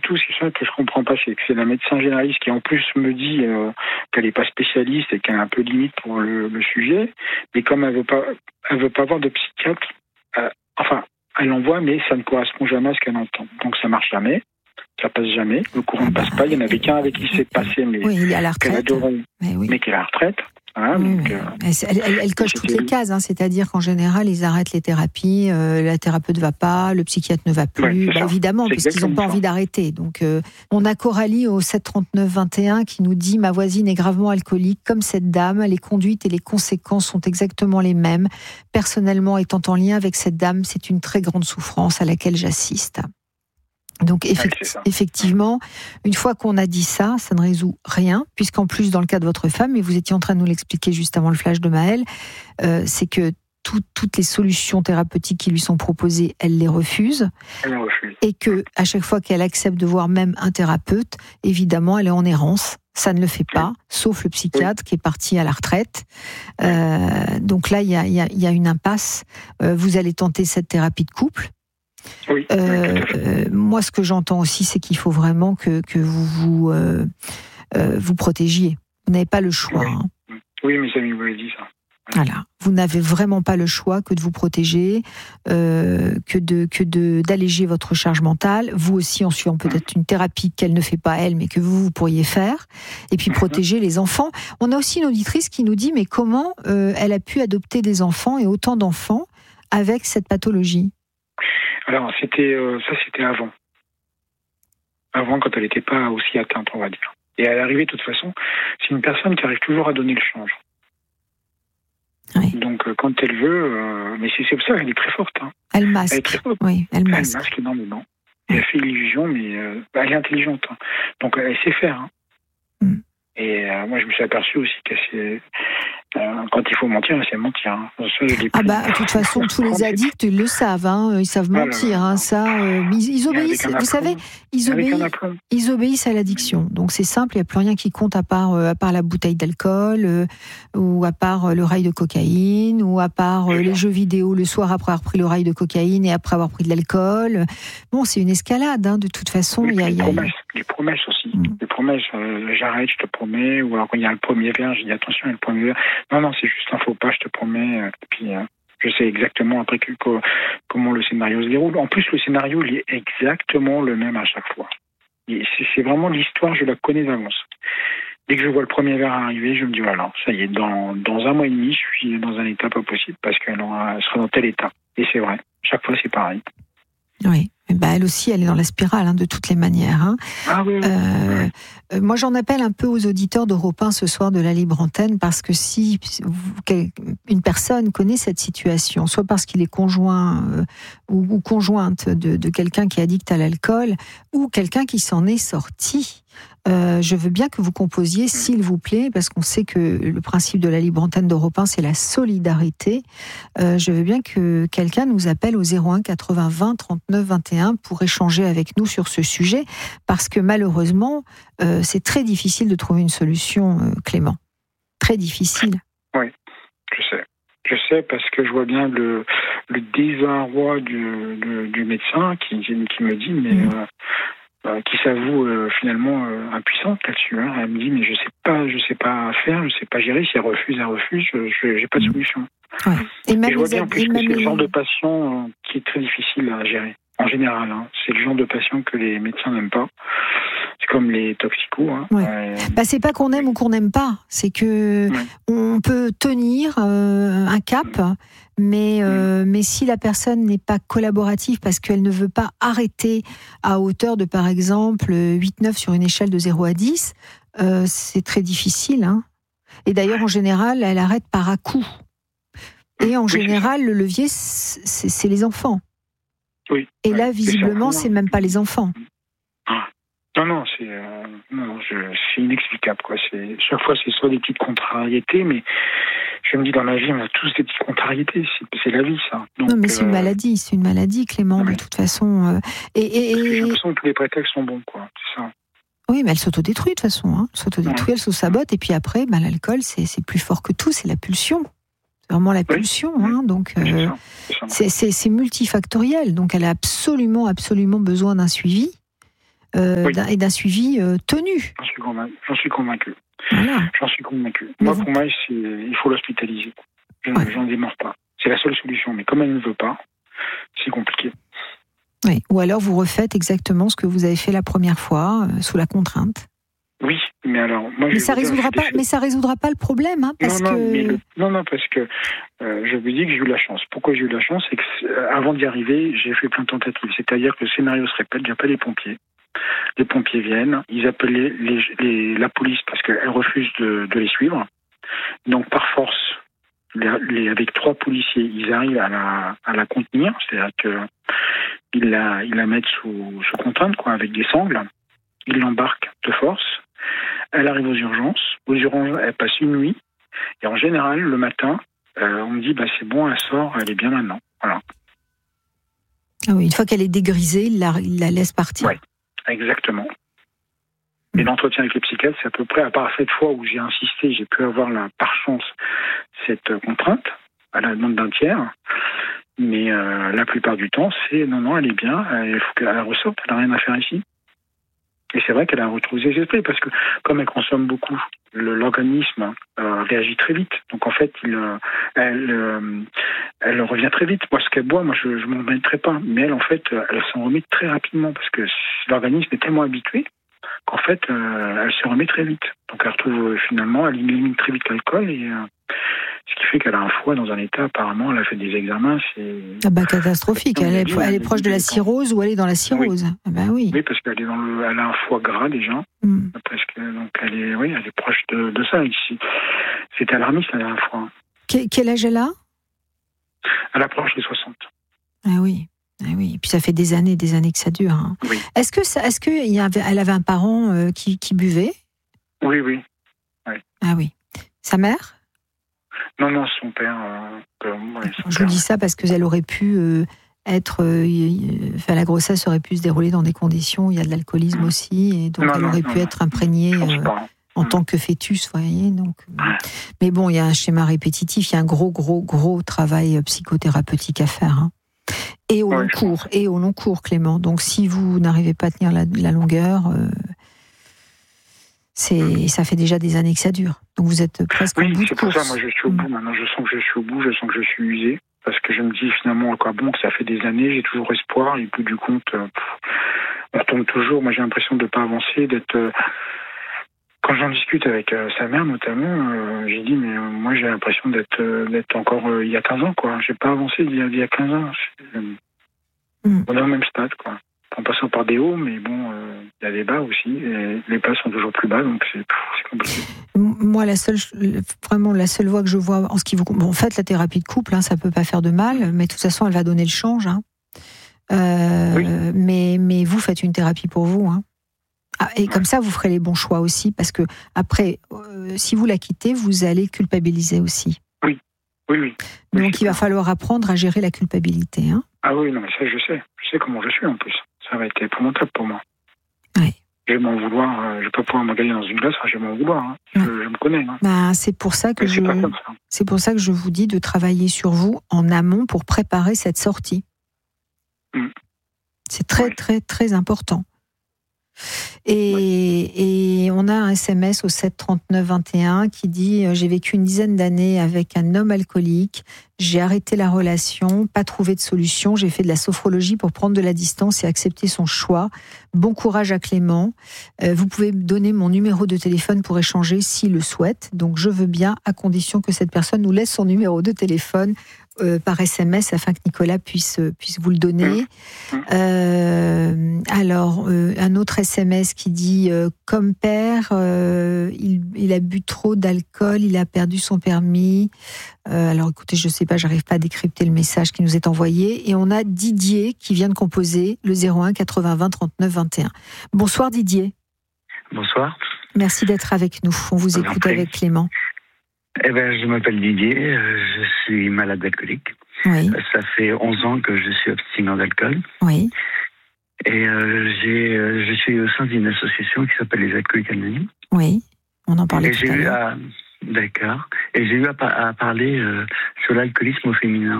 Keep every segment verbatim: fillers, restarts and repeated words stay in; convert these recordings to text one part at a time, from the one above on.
surtout, c'est ça que je comprends pas, c'est que c'est la médecin généraliste qui en plus me dit euh, qu'elle n'est pas spécialiste et qu'elle est un peu limite pour le, le sujet. Mais comme elle veut pas, elle veut pas avoir de psychiatre, euh, enfin, elle l'envoie, mais ça ne correspond jamais à ce qu'elle entend. Donc ça marche jamais, ça passe jamais, le courant ne passe pas. Il y en avait qu'un avec qui c'est passé, mais oui, il est à la retraite, qu'elle adorait, mais, oui. mais qu'elle est à la retraite. Hein, oui, donc, oui. euh, elle, elle, elle coche toutes les cases, hein, c'est-à-dire qu'en général, ils arrêtent les thérapies, euh, la thérapeute ne va pas, le psychiatre ne va plus, ouais, bah, évidemment, parce qu'ils n'ont pas ça. envie d'arrêter. Donc, euh, on a Coralie au sept trente-neuf vingt et un qui nous dit « Ma voisine est gravement alcoolique, comme cette dame, les conduites et les conséquences sont exactement les mêmes. Personnellement, étant en lien avec cette dame, c'est une très grande souffrance à laquelle j'assiste. » Donc effecti- ouais, effectivement, une fois qu'on a dit ça, ça ne résout rien, puisqu'en plus dans le cas de votre femme, et vous étiez en train de nous l'expliquer juste avant le flash de Maëlle, euh, c'est que tout, toutes les solutions thérapeutiques qui lui sont proposées, elle les refuse, elle les refuse. Et que à chaque fois qu'elle accepte de voir même un thérapeute, évidemment, elle est en errance. Ça ne le fait pas, oui. Sauf le psychiatre oui. qui est parti à la retraite. Oui. Euh, donc là, il y a, y a, y a une impasse. Euh, vous allez tenter cette thérapie de couple. Oui, euh, euh, moi, ce que j'entends aussi, c'est qu'il faut vraiment que, que vous vous, euh, euh, vous protégiez. Vous n'avez pas le choix. Oui, hein. oui mes amis m'avaient dit ça. Voilà, vous n'avez vraiment pas le choix que de vous protéger, euh, que de que de d'alléger votre charge mentale. Vous aussi, en suivant peut-être une thérapie qu'elle ne fait pas elle, mais que vous vous pourriez faire, et puis protéger les enfants. On a aussi une auditrice qui nous dit mais comment euh, elle a pu adopter des enfants et autant d'enfants avec cette pathologie? Alors, c'était euh, ça, c'était avant. Avant, quand elle n'était pas aussi atteinte, on va dire. Et à l'arrivée, de toute façon, c'est une personne qui arrive toujours à donner le change. Oui. Donc, euh, quand elle veut... Euh, mais c'est, c'est pour ça qu'elle est très forte. Hein. Elle masque. Elle est très forte. Oui, elle masque. Elle masque énormément. Et elle fait l'illusion, mais euh, elle est intelligente. Hein. Donc, elle sait faire. Hein. Mm. Et euh, moi, je me suis aperçu aussi que c'est... Euh, quand il faut mentir, c'est mentir. Hein. Ça, ah bah, de toute façon, tous les addicts, ils le savent. Hein. Ils savent mentir. Hein. Ça, euh, ils, ils obéissent. Vous savez, ils obéissent, ils obéissent à l'addiction. Donc c'est simple. Il n'y a plus rien qui compte à part, euh, à part la bouteille d'alcool, euh, ou à part euh, le rail de cocaïne, ou à part euh, les jeux vidéo le soir après avoir pris le rail de cocaïne et après avoir pris de l'alcool. Bon, c'est une escalade. Hein. De toute façon, oui, il y a, les, y a... promesses, les promesses aussi. Mm. Les promesses. Euh, j'arrête, je te promets. Ou alors quand il y a le premier verre, j'ai dit attention, il y a le premier verre. Non, non, c'est juste un faux pas, je te promets. Et puis, euh, je sais exactement après que, que, comment le scénario se déroule. En plus, le scénario, il est exactement le même à chaque fois. Et c'est, c'est vraiment l'histoire, je la connais d'avance. Dès que je vois le premier verre arriver, je me dis, voilà, ça y est, dans, dans un mois et demi, je suis dans un état pas possible parce qu'elle aura, elle sera dans tel état. Et c'est vrai, chaque fois, c'est pareil. Oui. Bah elle aussi, elle est dans la spirale, hein, de toutes les manières. Hein. Ah oui, oui. Euh, euh, moi, j'en appelle un peu aux auditeurs d'Europe un ce soir de la Libre Antenne, parce que si vous, une personne connaît cette situation, soit parce qu'il est conjoint euh, ou, ou conjointe de, de quelqu'un qui est addict à l'alcool, ou quelqu'un qui s'en est sorti, euh, je veux bien que vous composiez, s'il vous plaît, parce qu'on sait que le principe de la Libre Antenne d'Europe un, c'est la solidarité. Euh, je veux bien que quelqu'un nous appelle au zéro un quatre-vingts vingt trente-neuf vingt et un pour échanger avec nous sur ce sujet, parce que malheureusement, euh, c'est très difficile de trouver une solution, euh, Clément. Très difficile. Oui, je sais. Je sais parce que je vois bien le, le désarroi du, du, du médecin qui, qui me dit, mais mmh. euh, euh, qui s'avoue euh, finalement euh, impuissante là-dessus. Hein. Elle me dit, mais je sais pas, je sais pas faire, je sais pas gérer. Si elle refuse, elle refuse. Je, je j'ai pas de solution. Ouais. Et, et même je vois bien en plus que même c'est le genre de patient euh, qui est très difficile à gérer. En général, hein. C'est le genre de patient que les médecins n'aiment pas. C'est comme les toxicos. Hein. Ouais. Euh, bah, c'est pas qu'on aime ou qu'on n'aime pas. C'est que ouais. on peut tenir euh, un cap, ouais. mais, euh, ouais. mais si la personne n'est pas collaborative parce qu'elle ne veut pas arrêter à hauteur de, par exemple, huit neuf sur une échelle de zéro à dix, euh, c'est très difficile. Hein. Et d'ailleurs, en général, elle arrête par à-coups. Et en oui, général, le levier, c'est, c'est les enfants. Oui. Et là, visiblement, c'est même pas les enfants. Ah. Non, non, c'est, euh, non je, c'est inexplicable, quoi. C'est, chaque fois, c'est soit des petites contrariétés, mais je me dis, dans la vie, on a tous des petites contrariétés. C'est, c'est la vie, ça. Donc, non, mais c'est euh... une maladie, c'est une maladie, Clément, oui. de toute façon. Euh, et, et, Parce que j'ai l'impression que tous les prétextes sont bons, quoi. C'est ça. Oui, mais elle s'autodétruit, de toute façon. Hein. Elle s'autodétruit, ouais. elle s'auto-sabote, et puis après, ben, l'alcool, c'est, c'est plus fort que tout, c'est la pulsion. C'est vraiment la pulsion, oui. hein, donc euh, c'est, ça, c'est, ça. C'est, c'est, c'est multifactoriel. Donc elle a absolument, absolument besoin d'un suivi. euh, Oui. d'un, et d'un suivi euh, tenu. J'en suis convaincu. J'en suis convaincu. Voilà. J'en suis convaincu. Mais Moi, vous- pour moi, c'est, il faut l'hospitaliser. Je Ouais. j'en démords pas. C'est la seule solution. Mais comme elle ne veut pas, c'est compliqué. Oui. Ou alors vous refaites exactement ce que vous avez fait la première fois, euh, sous la contrainte. Oui, mais alors, moi, je Mais vais ça vous dire, résoudra j'étais pas. fait- Mais ça résoudra pas le problème, hein, parce non, non, que. mais le- non, non, parce que euh, je vous dis que j'ai eu la chance. Pourquoi j'ai eu la chance? C'est que euh, avant d'y arriver, j'ai fait plein de tentatives. C'est-à-dire que le scénario se répète. J'appelle les pompiers. Les pompiers viennent. Ils appellent les, les, les- la police parce qu'elle refuse de, de les suivre. Donc, par force, les, les- avec trois policiers, ils arrivent à la, à la contenir. C'est-à-dire que ils la, ils la mettent sous, sous contrainte, quoi, avec des sangles. Ils l'embarquent de force. Elle arrive aux urgences. Aux urgences, elle passe une nuit. Et en général, le matin, euh, on me dit, bah, c'est bon, elle sort, elle est bien maintenant. Voilà. Ah oui, une fois qu'elle est dégrisée, il la, il la laisse partir. Ouais. Exactement. Et l'entretien avec les psychiatres, c'est à peu près, à part cette fois où j'ai insisté, j'ai pu avoir la, par chance cette euh, contrainte à la demande d'un tiers. Mais euh, la plupart du temps, c'est non, non, elle est bien, il faut qu'elle ressorte, elle n'a rien à faire ici. Et c'est vrai qu'elle a retrouvé ses esprits, parce que comme elle consomme beaucoup, le, l'organisme euh, réagit très vite. Donc en fait, il, euh, elle, euh, elle revient très vite. Moi, ce qu'elle boit, moi, je ne m'en remettrai pas. Mais elle, en fait, elle s'en remet très rapidement, parce que l'organisme est tellement habitué qu'en fait, euh, elle se remet très vite. Donc elle retrouve euh, finalement, elle élimine très vite l'alcool, et euh, ce qui fait qu'elle a un foie dans un état, apparemment, elle a fait des examens, c'est... Ah bah, catastrophique. Elle est, dit, elle est elle proche de la dit, cirrhose ou elle est dans la cirrhose. Ah bah oui. Oui, parce qu'elle est dans le, elle a un foie gras déjà, Mm. parce que donc elle est, oui, elle est proche de, de ça ici. C'était alarmiste la dernière fois. Que- quel âge elle a? Elle approche les soixante. Ah oui. Ah oui. Et puis ça fait des années, des années que ça dure. Hein. Oui. Est-ce que, ça, est-ce que il y avait, elle avait un parent euh, qui, qui buvait? Oui, oui. Ah oui. Sa mère? Non, non, son père. Euh, comme, ouais, son Je père. vous dis ça parce qu'elle aurait pu euh, être, euh, y- y- enfin, la grossesse aurait pu se dérouler dans des conditions où il y a de l'alcoolisme aussi, et donc Non, elle non, aurait non, pu non. être imprégnée Je pense euh, pas. en Mm. tant que fœtus, vous voyez. Donc, euh, mais bon, il y a un schéma répétitif, il y a un gros, gros, gros travail psychothérapeutique à faire. Hein. Et au Ouais, long je cours, et au long cours, Clément. Donc, si vous n'arrivez pas à tenir la, la longueur, euh, c'est, ça fait déjà des années que ça dure. Donc, vous êtes presque au Oui, bout de c'est pour course. ça, moi je suis au Mm. bout. Maintenant, je sens que je suis au bout, je sens que je suis usé. Parce que je me dis finalement, à quoi bon, que ça fait des années, j'ai toujours espoir, et au bout du compte, euh, pff, on retombe toujours. Moi, j'ai l'impression de ne pas avancer, d'être. Euh, quand j'en discute avec euh, sa mère notamment, euh, j'ai dit, mais euh, moi j'ai l'impression d'être, euh, d'être encore euh, il y a quinze ans, quoi. J'ai pas avancé d'il y a, d'il y a quinze ans. C'est, euh, Mm. On est au même stade, quoi. En passant par des hauts, mais bon, euh, il y a des bas aussi, et les bas sont toujours plus bas, donc c'est, pff, c'est compliqué. Moi, la seule, vraiment, la seule voie que je vois en ce qui vous, bon, faites la thérapie de couple, hein, ça peut pas faire de mal, mais de toute façon, elle va donner le change. Hein. Euh, Oui. mais, mais vous faites une thérapie pour vous. Hein. Ah, et comme ça, vous ferez les bons choix aussi, parce que après, euh, si vous la quittez, vous allez culpabiliser aussi. Oui, oui. Donc, Oui, il va falloir apprendre à gérer la culpabilité. Hein. Ah oui, non, mais ça, je sais. Je sais comment je suis, en plus. Ça va être épouvantable pour moi. Oui. Je vais m'en vouloir. Euh, je vais pas pouvoir me gagner dans une glace. Enfin, je vais m'en vouloir. Hein. Je, Ouais. je me connais. Hein. Ben, c'est pour ça que Mais je, c'est pas comme ça. c'est pour ça que je vous dis de travailler sur vous en amont pour préparer cette sortie. Mm. C'est très, Ouais. très, très important. Et, et on a un S M S au sept trente-neuf vingt et un qui dit euh, « J'ai vécu une dizaine d'années avec un homme alcoolique, j'ai arrêté la relation, pas trouvé de solution, j'ai fait de la sophrologie pour prendre de la distance et accepter son choix. Bon courage à Clément. Euh, vous pouvez me donner mon numéro de téléphone pour échanger s'il le souhaite. Donc je veux bien, à condition que cette personne nous laisse son numéro de téléphone Euh, par S M S afin que Nicolas puisse, puisse vous le donner. Mmh. Euh, alors, euh, un autre S M S qui dit euh, comme père, euh, il, il a bu trop d'alcool, il a perdu son permis. Euh, alors, écoutez, je ne sais pas, j'arrive pas à décrypter le message qui nous est envoyé. Et on a Didier qui vient de composer le zéro un quatre-vingts vingt trente-neuf vingt et un. Bonsoir Didier. Bonsoir. Merci d'être avec nous. On vous Je vous en écoute prie. avec Clément. Eh ben, je m'appelle Didier, euh, je suis malade alcoolique. Oui, Ça fait onze ans que je suis abstinent d'alcool. oui, Et euh, j'ai, euh, je suis au sein d'une association qui s'appelle les Alcooliques Anonymes. oui. On en parlait Et tout j'ai à eu l'heure. à, D'accord. Et j'ai eu à, à parler euh, sur l'alcoolisme au féminin.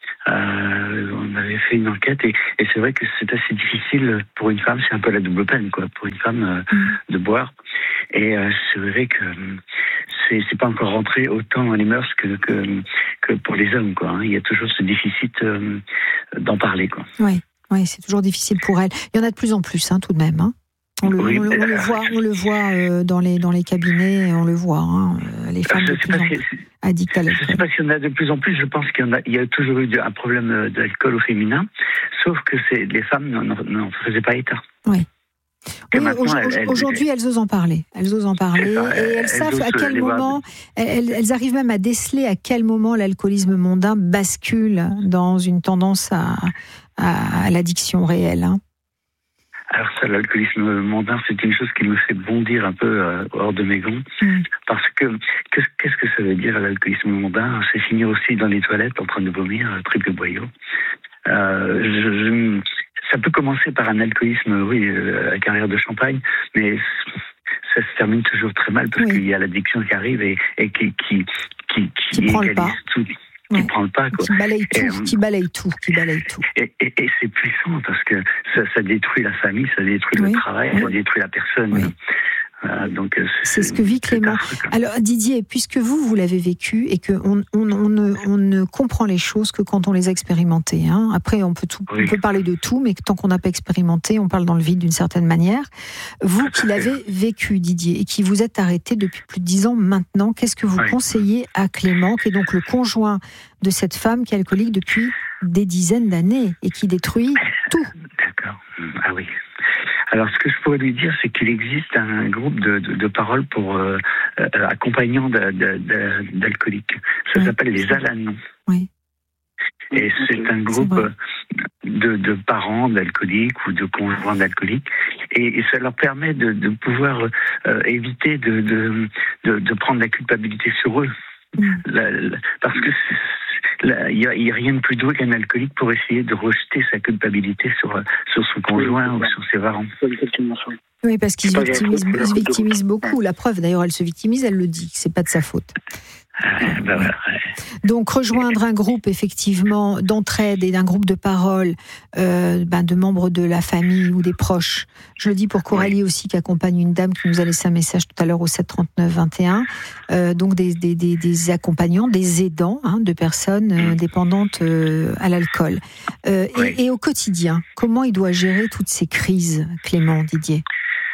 Euh, on avait fait une enquête et, et c'est vrai que c'est assez difficile pour une femme, c'est un peu la double peine, quoi, pour une femme euh, mmh. de boire. Et euh, c'est vrai que c'est, c'est pas encore rentré autant dans les mœurs que, que, que pour les hommes, quoi. Hein. Il y a toujours ce déficit euh, d'en parler, quoi. Oui, oui, c'est toujours difficile pour elle. Il y en a de plus en plus, hein, tout de même. Hein. On le, oui, on, on le voit, on le voit euh, dans les dans les cabinets, on le voit. Hein, les femmes de plus en plus addictes à l'alcool. Je ne sais pas si on a de plus en plus. Je pense qu'il y en a, il y a toujours eu un problème d'alcool au féminin, sauf que c'est les femmes n'en faisaient pas état. Oui. Oui, aujourd'hui, aujourd'hui, elles osent en parler. Elles osent en parler ça, et elles, elles savent à quel moment. Elles, elles arrivent même à déceler à quel moment l'alcoolisme mondain bascule dans une tendance à, à, à l'addiction réelle. Hein. Alors ça, l'alcoolisme mondain, c'est une chose qui me fait bondir un peu euh, hors de mes gonds, mmh. parce que qu'est-ce que ça veut dire l'alcoolisme mondain? C'est finir aussi dans les toilettes en train de vomir, triple boyau. Euh, je, je, ça peut commencer par un alcoolisme, oui, euh, à carrière de champagne, mais ça se termine toujours très mal parce oui. qu'il y a l'addiction qui arrive et, et qui qui qui, qui, qui prend le pas. Tout. Qui ouais. prend le pas, quoi. Qui balaye tout, et, qui balaye tout, qui balaye tout. Et, et, et c'est puissant parce que ça, ça détruit la famille, ça détruit oui. le travail, oui. ça détruit la personne. Oui. Euh, donc c'est, c'est ce que vit Clément. Alors Didier, puisque vous vous l'avez vécu et que on, on, on, ne, on ne comprend les choses que quand on les a expérimentées. Hein. Après, on peut tout, oui. on peut parler de tout, mais tant qu'on n'a pas expérimenté, on parle dans le vide d'une certaine manière. Vous qui l'avez vécu, Didier, et qui vous êtes arrêté depuis plus de dix ans maintenant, qu'est-ce que vous oui. conseillez à Clément, qui est donc le conjoint de cette femme qui est alcoolique depuis des dizaines d'années et qui détruit tout? D'accord. Ah oui. Alors, ce que je pourrais lui dire, c'est qu'il existe un groupe de, de, de paroles pour euh, euh, accompagnants de, de, de, d'alcooliques. Ça oui. s'appelle les Alanons. Oui. Et c'est un groupe c'est de, de parents d'alcooliques ou de conjoints d'alcooliques. Et, et ça leur permet de, de pouvoir euh, éviter de, de, de, de prendre la culpabilité sur eux. Mm. La, la, parce que il n'y a, a rien de plus doué qu'un alcoolique pour essayer de rejeter sa culpabilité sur, sur son conjoint oui, ou sur ses parents. Oui, parce qu'il se victimise, il se victimise beaucoup. La preuve, d'ailleurs, elle se victimise, elle le dit, c'est pas de sa faute. Euh, bah ouais. Donc rejoindre un groupe effectivement d'entraide et d'un groupe de parole euh, ben, de membres de la famille ou des proches. Je le dis pour Coralie oui. aussi qui accompagne une dame qui nous a laissé un message tout à l'heure au sept trente-neuf vingt et un. Euh, donc des, des, des, des accompagnants, des aidants hein, de personnes euh, dépendantes euh, à l'alcool. Euh, oui. et, et au quotidien, comment il doit gérer toutes ces crises, Clément, Didier ?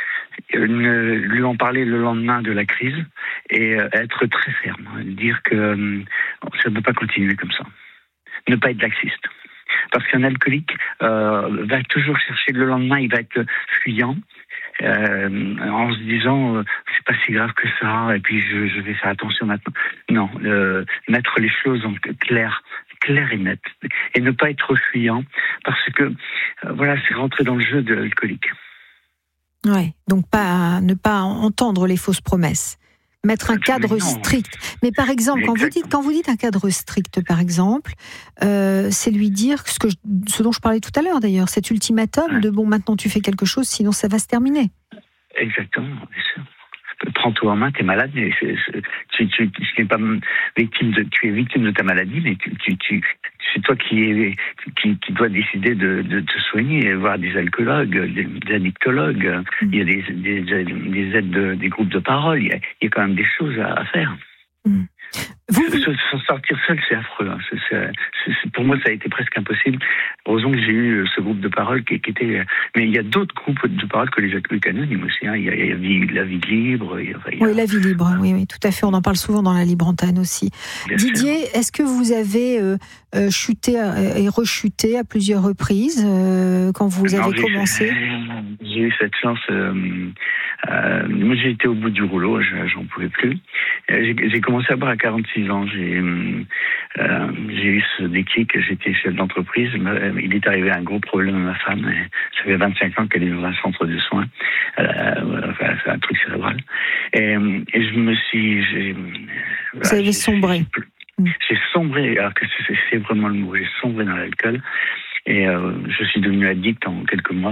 Ne, lui en parler le lendemain de la crise et euh, être très ferme, dire que euh, ça ne peut pas continuer comme ça. Ne pas être laxiste. Parce qu'un alcoolique euh, va toujours chercher le lendemain, il va être fuyant euh, en se disant euh, c'est pas si grave que ça et puis je, je vais faire attention maintenant. Non, euh, mettre les choses en clair. clair et net et ne pas être fuyant parce que euh, voilà, c'est rentrer dans le jeu de l'alcoolique. Ouais, donc pas ne pas entendre les fausses promesses, mettre un cadre mais strict. Mais par exemple, quand vous dites quand vous dites un cadre strict, par exemple, euh, c'est lui dire ce que je, ce dont je parlais tout à l'heure d'ailleurs, cet ultimatum ouais. de bon maintenant tu fais quelque chose, sinon ça va se terminer. Exactement, bien sûr. Prends-toi en main, t'es malade, mais c'est, c'est, tu, tu, tu n'es pas victime de, tu es victime de ta maladie, mais tu, tu, tu, c'est toi qui, est, qui, qui dois décider de, de te soigner, et voir des alcoologues, des, des addictologues, mmh. il y a des, des, des aides, de, des groupes de parole, il y a, il y a quand même des choses à, à faire. Mmh. Vous... Se sortir seul, c'est affreux. Hein. C'est, c'est, c'est, pour moi, ça a été presque impossible. Heureusement que j'ai eu ce groupe de parole qui, qui était... Mais il y a d'autres groupes de parole que les alcooliques anonymes aussi. Hein. Il y a, il y a vie, la vie libre. Il y a, il y a... Oui, la vie libre, oui, oui, tout à fait. On en parle souvent dans la Libre Antenne aussi. Bien Didier, sûr. Est-ce que vous avez euh, euh, chuté et rechuté à plusieurs reprises euh, quand vous avez non, commencé j'ai, j'ai eu cette chance... Euh, euh, moi, j'ai été au bout du rouleau, j'en pouvais plus. J'ai, j'ai commencé à boire à quarante-six ans. J'ai, euh, j'ai eu ce déclic, j'étais chef d'entreprise. Il est arrivé un gros problème à ma femme. Ça fait vingt-cinq ans qu'elle est dans un centre de soins. Euh, enfin, c'est un truc cérébral. Et, et je me suis... J'ai, Vous voilà, avez sombré. J'ai, j'ai sombré, alors que c'est, c'est vraiment le mot. J'ai sombré dans l'alcool. Et euh, je suis devenu addict en quelques mois.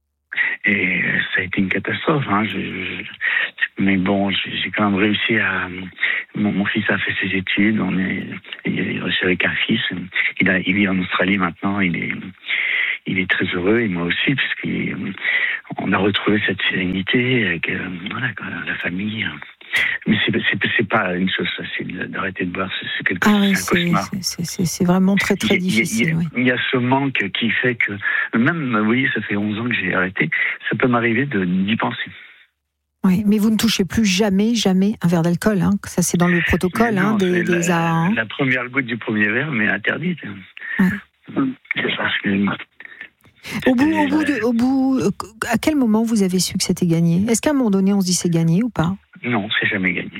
Et ça a été une catastrophe. Hein. Je, je, mais bon, j'ai, j'ai quand même réussi à, mon, mon fils a fait ses études, on est, je suis avec un fils, il, a, il vit en Australie maintenant, il est, il est très heureux, et moi aussi, puisqu'on a retrouvé cette sérénité avec euh, voilà, la famille. Mais c'est, c'est, c'est pas une chose facile d'arrêter de boire, c'est, c'est quelque ah chose, oui, c'est un cauchemar. C'est, c'est, c'est vraiment très très il, difficile. Il, il, oui. il y a ce manque qui fait que, même, vous voyez, ça fait onze ans que j'ai arrêté, ça peut m'arriver de, d'y penser. Oui, mais vous ne touchez plus jamais, jamais un verre d'alcool. Hein. Ça, c'est dans le protocole non, hein, des, des la, A A. Hein. La première goutte du premier verre, mais interdite. Ouais. C'est parce que... Au bout, au bout, de, au bout, à quel moment vous avez su que c'était gagné ? Est-ce qu'à un moment donné, on se dit c'est gagné ou pas ? Non, c'est jamais gagné.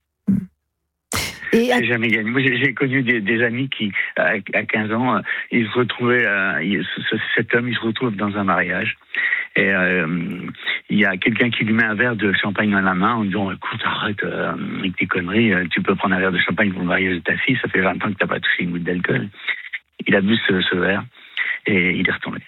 Et à... C'est jamais gagné. Moi, j'ai, j'ai connu des, des amis qui, à, à quinze ans, euh, ils se retrouvaient, euh, il, ce, cet homme, il se retrouve dans un mariage. Et euh, il y a quelqu'un qui lui met un verre de champagne dans la main en disant « Écoute, arrête euh, avec tes conneries, tu peux prendre un verre de champagne pour le mariage de ta fille, ça fait vingt ans que tu n'as pas touché une goutte d'alcool. » Il a bu ce, ce verre et il est retombé.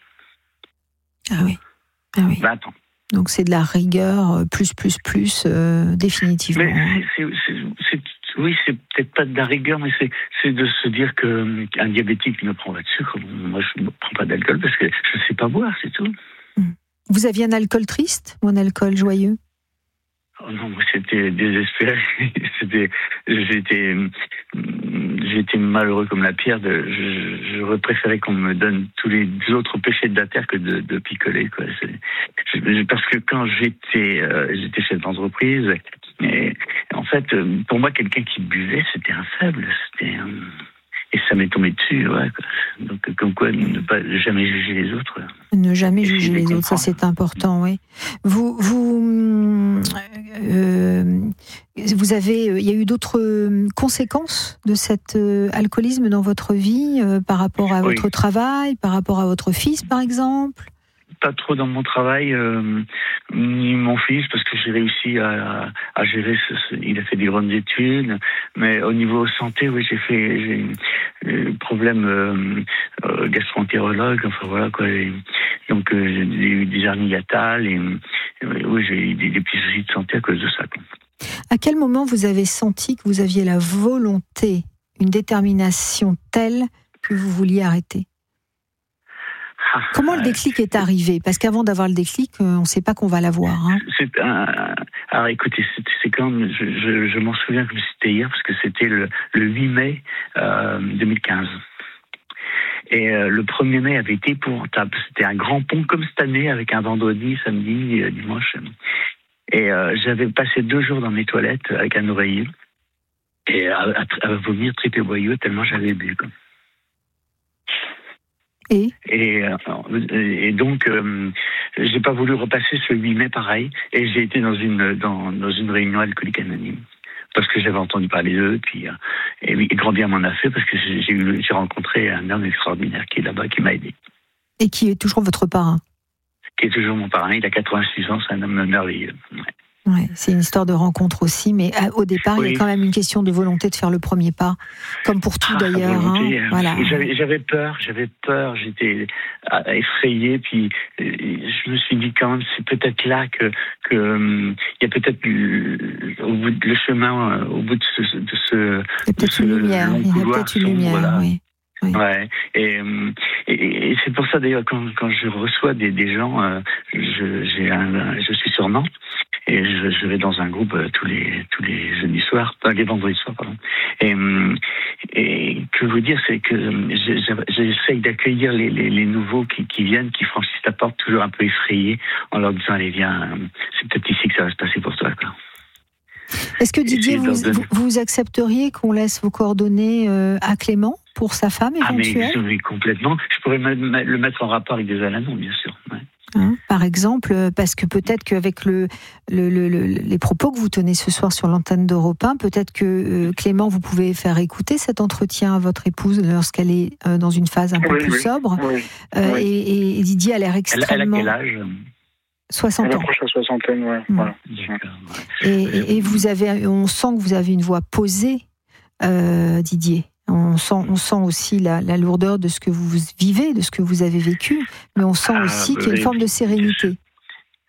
Ah oui. Ah oui. vingt ans. Donc c'est de la rigueur plus, plus, plus, euh, définitivement. Mais c'est, c'est, c'est, c'est, oui, c'est peut-être pas de la rigueur, mais c'est, c'est de se dire qu'un diabétique ne prend pas de sucre. Moi, je ne prends pas d'alcool parce que je ne sais pas boire, c'est tout. Vous aviez un alcool triste ou un alcool joyeux ? Oh non, moi, c'était désespéré. c'était, j'étais, j'étais malheureux comme la pierre. De, je, j'aurais préféré qu'on me donne tous les autres péchés de la terre que de, de picoler, quoi. C'est, parce que quand j'étais, euh, j'étais chef d'entreprise, et en fait, pour moi, quelqu'un qui buvait, c'était un faible. C'était un... Et ça m'est tombé dessus, ouais. Donc, comme quoi, ne pas jamais juger les autres. Ne jamais juger les autres, ça c'est important, oui. Vous, vous, euh, vous avez, il y a eu d'autres conséquences de cet alcoolisme dans votre vie, euh, par rapport à votre oui. travail, par rapport à votre fils, par exemple ? Pas trop dans mon travail, euh, ni mon fils, parce que j'ai réussi à, à gérer. Ce, ce, il a fait des grandes études, mais au niveau santé, oui, j'ai fait j'ai eu problème euh, euh, gastro-entérologue, enfin voilà quoi. Et, donc euh, j'ai eu des hernies hiatales et euh, oui, j'ai eu des, des petits soucis de santé à cause de ça, quoi. À quel moment vous avez senti que vous aviez la volonté, une détermination telle que vous vouliez arrêter ? Comment le déclic est arrivé ? Parce qu'avant d'avoir le déclic, on ne sait pas qu'on va l'avoir. Hein. C'est un... Alors écoutez, c'est, c'est quand même, je, je, je m'en souviens comme c'était hier, parce que c'était le, le huit mai euh, deux mille quinze. Et euh, le premier mai avait été épouvantable. C'était un grand pont comme cette année, avec un vendredi, samedi, euh, dimanche. Et euh, j'avais passé deux jours dans mes toilettes avec un oreiller, et à, à, à vomir tripes et boyaux, tellement j'avais bu, quoi. Et, et, et donc, euh, j'ai pas voulu repasser ce huit mai pareil, et j'ai été dans une dans, dans une réunion alcoolique anonyme parce que j'avais entendu parler d'eux, puis euh, et, et grand bien m'en a fait parce que j'ai eu, j'ai rencontré un homme extraordinaire qui est là-bas, qui m'a aidé. Et qui est toujours votre parrain. Qui est toujours mon parrain. Il a quatre-vingt-six ans, c'est un homme merveilleux. Ouais. Ouais, c'est une histoire de rencontre aussi, mais au départ, oui. Il y a quand même une question de volonté de faire le premier pas, comme pour tout ah, d'ailleurs. Volonté, hein, voilà. J'avais, j'avais peur, j'avais peur, j'étais effrayé, puis je me suis dit quand même, c'est peut-être là que que il y a peut-être au bout de le chemin, au bout de ce de ce. Il y a peut-être une lumière. Il y a peut-être une lumière, voilà. Oui. Oui. Ouais, et, et, et c'est pour ça d'ailleurs quand, quand je reçois des, des gens, euh, je, j'ai un, je suis sur Nantes et je, je vais dans un groupe euh, tous les tous les jeudis soirs, euh, les vendredis soirs, pardon. Et, et que vous dire, c'est que j'essaye d'accueillir les, les, les nouveaux qui, qui viennent, qui franchissent la porte toujours un peu effrayés, en leur disant allez viens, c'est peut-être ici que ça va se passer pour toi, quoi. Est-ce que Didier, vous, vous, vous accepteriez qu'on laisse vos coordonnées euh, à Clément pour sa femme éventuelle ? Ah mais oui, complètement. Je pourrais le mettre en rapport avec des Alanon, bien sûr. Ouais. Hein, par exemple, parce que peut-être qu'avec le, le, le, le, les propos que vous tenez ce soir sur l'antenne d'Europe un, peut-être que euh, Clément, vous pouvez faire écouter cet entretien à votre épouse lorsqu'elle est euh, dans une phase un peu oui, plus oui. sobre. Oui. Euh, oui. Et, et Didier a l'air extrêmement... Elle, elle a quel âge ? soixante ans. Elle approche la soixantaine, ouais. Mmh. Voilà. Et, et, et vous avez, on sent que vous avez une voix posée, euh, Didier. On sent, on sent aussi la, la lourdeur de ce que vous vivez, de ce que vous avez vécu, mais on sent aussi ah, qu'il y a une forme de sérénité.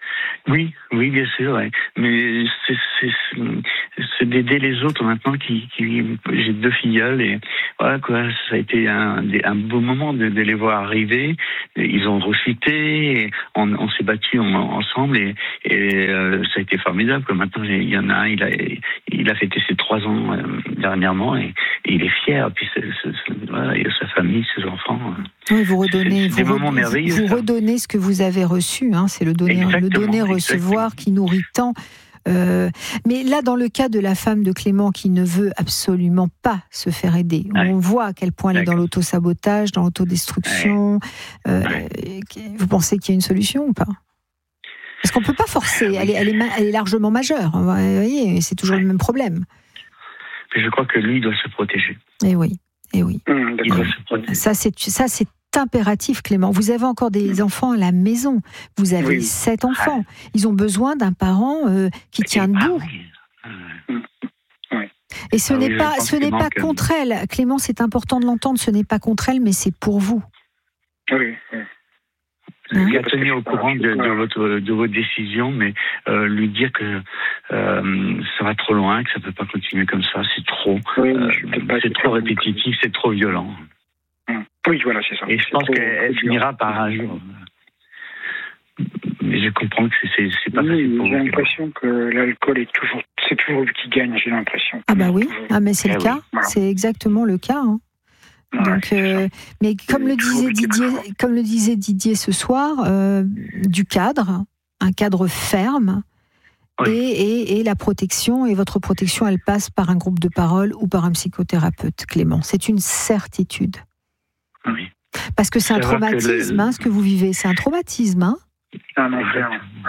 Oui, oui, bien sûr, ouais. Mais c'est, c'est, c'est d'aider les autres maintenant qui, qui, j'ai deux filleuls et voilà quoi, ça a été un, un beau moment de, de les voir arriver. Ils ont rechuté, on, on s'est battus ensemble et, et euh, ça a été formidable. Quoi. Maintenant, il y en a un, il a, il a fêté ses trois ans euh, dernièrement et, et il est fier. Puis c'est, c'est, c'est, voilà, il a sa famille, ses enfants. Oui, vous redonnez, c'est, c'est vous, des moments merveilleux, vous ça. redonnez ce que vous avez reçu. Hein, c'est le donner, le donner, recevoir qui nourrit tant. Euh, mais là, dans le cas de la femme de Clément qui ne veut absolument pas se faire aider, ouais. on voit à quel point elle est dans l'autosabotage, dans l'autodestruction. Ouais. Euh, ouais. Vous pensez qu'il y a une solution ou pas ? Parce qu'on ne peut pas forcer, elle est, elle, est, elle est largement majeure. Vous voyez, c'est toujours ouais. le même problème. Je crois que lui doit se protéger. Et oui, et oui. Mmh, il doit se protéger. Ça, c'est, ça, c'est impératif, Clément. Vous avez encore des mmh. enfants à la maison. Vous avez oui. sept enfants. Ah. Ils ont besoin d'un parent euh, qui tient debout. Ah, oui. oui. Et ce ah, n'est oui, pas, ce n'est pas que... contre elle. Clément, c'est important de l'entendre. Ce n'est pas contre elle, mais c'est pour vous. Oui. oui. Hein? Lui tenir au courant de, de, votre, de votre décision, mais euh, lui dire que euh, ça va trop loin, que ça ne peut pas continuer comme ça. C'est trop, oui, euh, pas c'est trop répétitif, c'est trop violent. Oui, voilà, c'est ça. Et je pense qu'elle finira par un jour. Mais je comprends que c'est, c'est pas oui, facile pour j'ai vous. l'impression que l'alcool est toujours, c'est toujours lui qui gagne, j'ai l'impression. Ah bah oui, ah mais c'est eh le oui. cas, voilà. c'est exactement le cas. Hein. Ouais, Donc, euh, mais comme le disait Didier, comme le disait Didier ce soir, euh, du cadre, un cadre ferme. Oui. Et, et, et la protection, et votre protection, elle passe par un groupe de parole ou par un psychothérapeute, Clément. C'est une certitude. Oui. Parce que c'est, c'est un traumatisme, le... hein, ce que vous vivez. C'est un traumatisme, hein. Un enfer.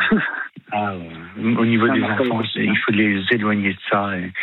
Ah, ouais. Au niveau des enfants, il faut les éloigner de ça. Et,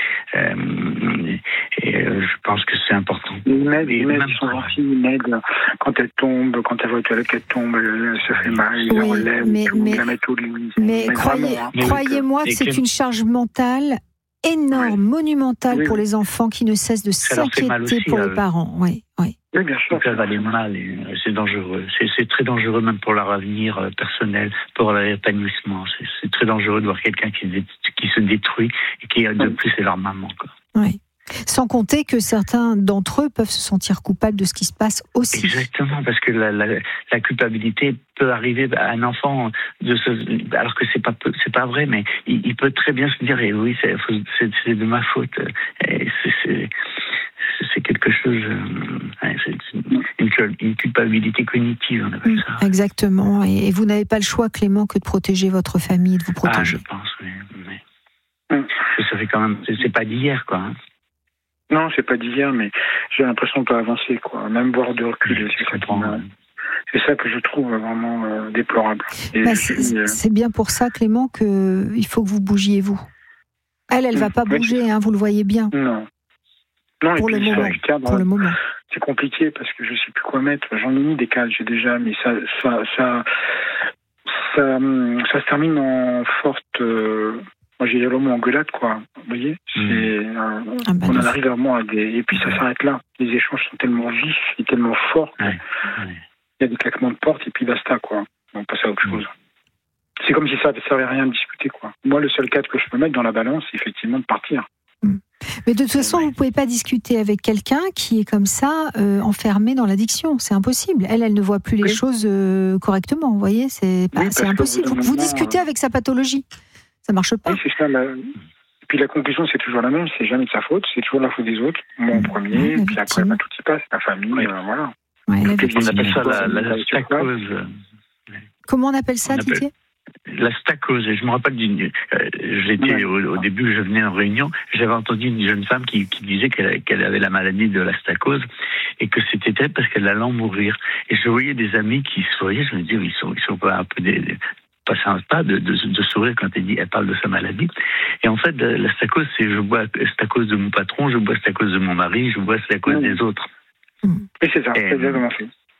euh, et euh, je pense que c'est important. Ils m'aident, ils m'aident, ils sont gentils, ils m'aident. Quand elle tombe, quand elle voit qu'elle tombe, elle se fait mal, ils oui, la relèvent, mais, mais, la mettent au lit. Mais croyez, vraiment, hein. croyez-moi que c'est une charge mentale énorme, oui. monumentale oui, pour oui. les enfants qui ne cessent de ça s'inquiéter aussi, pour euh... les parents. Oui, oui. Oui, bien sûr. Ça va aller mal et c'est dangereux. C'est, c'est très dangereux même pour leur avenir personnel, pour leur épanouissement. C'est, c'est très dangereux de voir quelqu'un qui, qui se détruit et qui, de oui. plus, c'est leur maman. Quoi. Oui. Sans compter que certains d'entre eux peuvent se sentir coupables de ce qui se passe aussi. Exactement, parce que la, la, la culpabilité peut arriver à un enfant, de se, alors que c'est pas c'est pas vrai, mais il, il peut très bien se dire eh oui, c'est, c'est, c'est de ma faute. Et c'est, c'est, c'est quelque chose, c'est une, une culpabilité cognitive, on appelle ça. Exactement, et vous n'avez pas le choix, Clément, que de protéger votre famille, de vous protéger. Ah, je pense, oui. oui. Ça fait quand même, c'est, c'est pas d'hier, quoi. Hein. Non, c'est pas d'hier, mais j'ai l'impression de pas avancer, quoi. Même voir de recul, oui, c'est, ça c'est ça que je trouve vraiment euh, déplorable. Et bah, c'est, puis, euh... c'est bien pour ça, Clément, que il faut que vous bougiez, vous. Elle, elle mmh. va pas oui, bouger, hein, vous le voyez bien. Non. Non, pour, et le puis, moment, ça, cadre, pour le moment. C'est compliqué parce que je sais plus quoi mettre. J'en ai mis des cadres, j'ai déjà, mais ça, ça, ça, ça, ça se termine en forte. Euh, moi, j'ai le mot engueulade, quoi. Vous voyez, c'est, mmh. euh, ah ben on en arrive vraiment à des, et puis ça s'arrête là. Les échanges sont tellement vifs et tellement forts. Ouais, ouais. Il y a des claquements de porte et puis basta, quoi. On passe à autre chose. Mmh. C'est comme si ça ne servait à rien de discuter, quoi. Moi, le seul cadre que je peux mettre dans la balance, c'est effectivement de partir. Mmh. Mais de toute façon, vous ne pouvez pas discuter avec quelqu'un qui est comme ça, euh, enfermé dans l'addiction. C'est impossible. Elle, elle ne voit plus les oui. choses euh, correctement. Vous voyez, c'est, pas, oui, c'est impossible. Vous, vous discutez euh... avec sa pathologie. Ça ne marche pas. Oui, c'est ça. La... Et puis la conclusion, c'est toujours la même. C'est jamais de sa faute. C'est toujours la faute des autres. Moi en premier. Oui, puis après, bah, tout y passe. La famille, oui. euh, voilà. Ouais, on appelle ça la, la, la stacose. Comment on appelle ça, Didier ? La stacose, je me rappelle d'une. Euh, j'étais ouais. au, au début, je venais en réunion, j'avais entendu une jeune femme qui, qui disait qu'elle, qu'elle avait la maladie de la stacose et que c'était elle parce qu'elle allait en mourir. Et je voyais des amis qui souriaient, je me disais, ils sont, ils sont pas un peu des, des passer un pas de, de, de sourire quand elle dit, elle parle de sa maladie. Et en fait, la stacose, c'est je bois, c'est à cause de mon patron, je bois, c'est à cause de mon mari, je bois, c'est à cause mmh. des autres. Mmh. Et c'est ça, et, c'est exactement ça.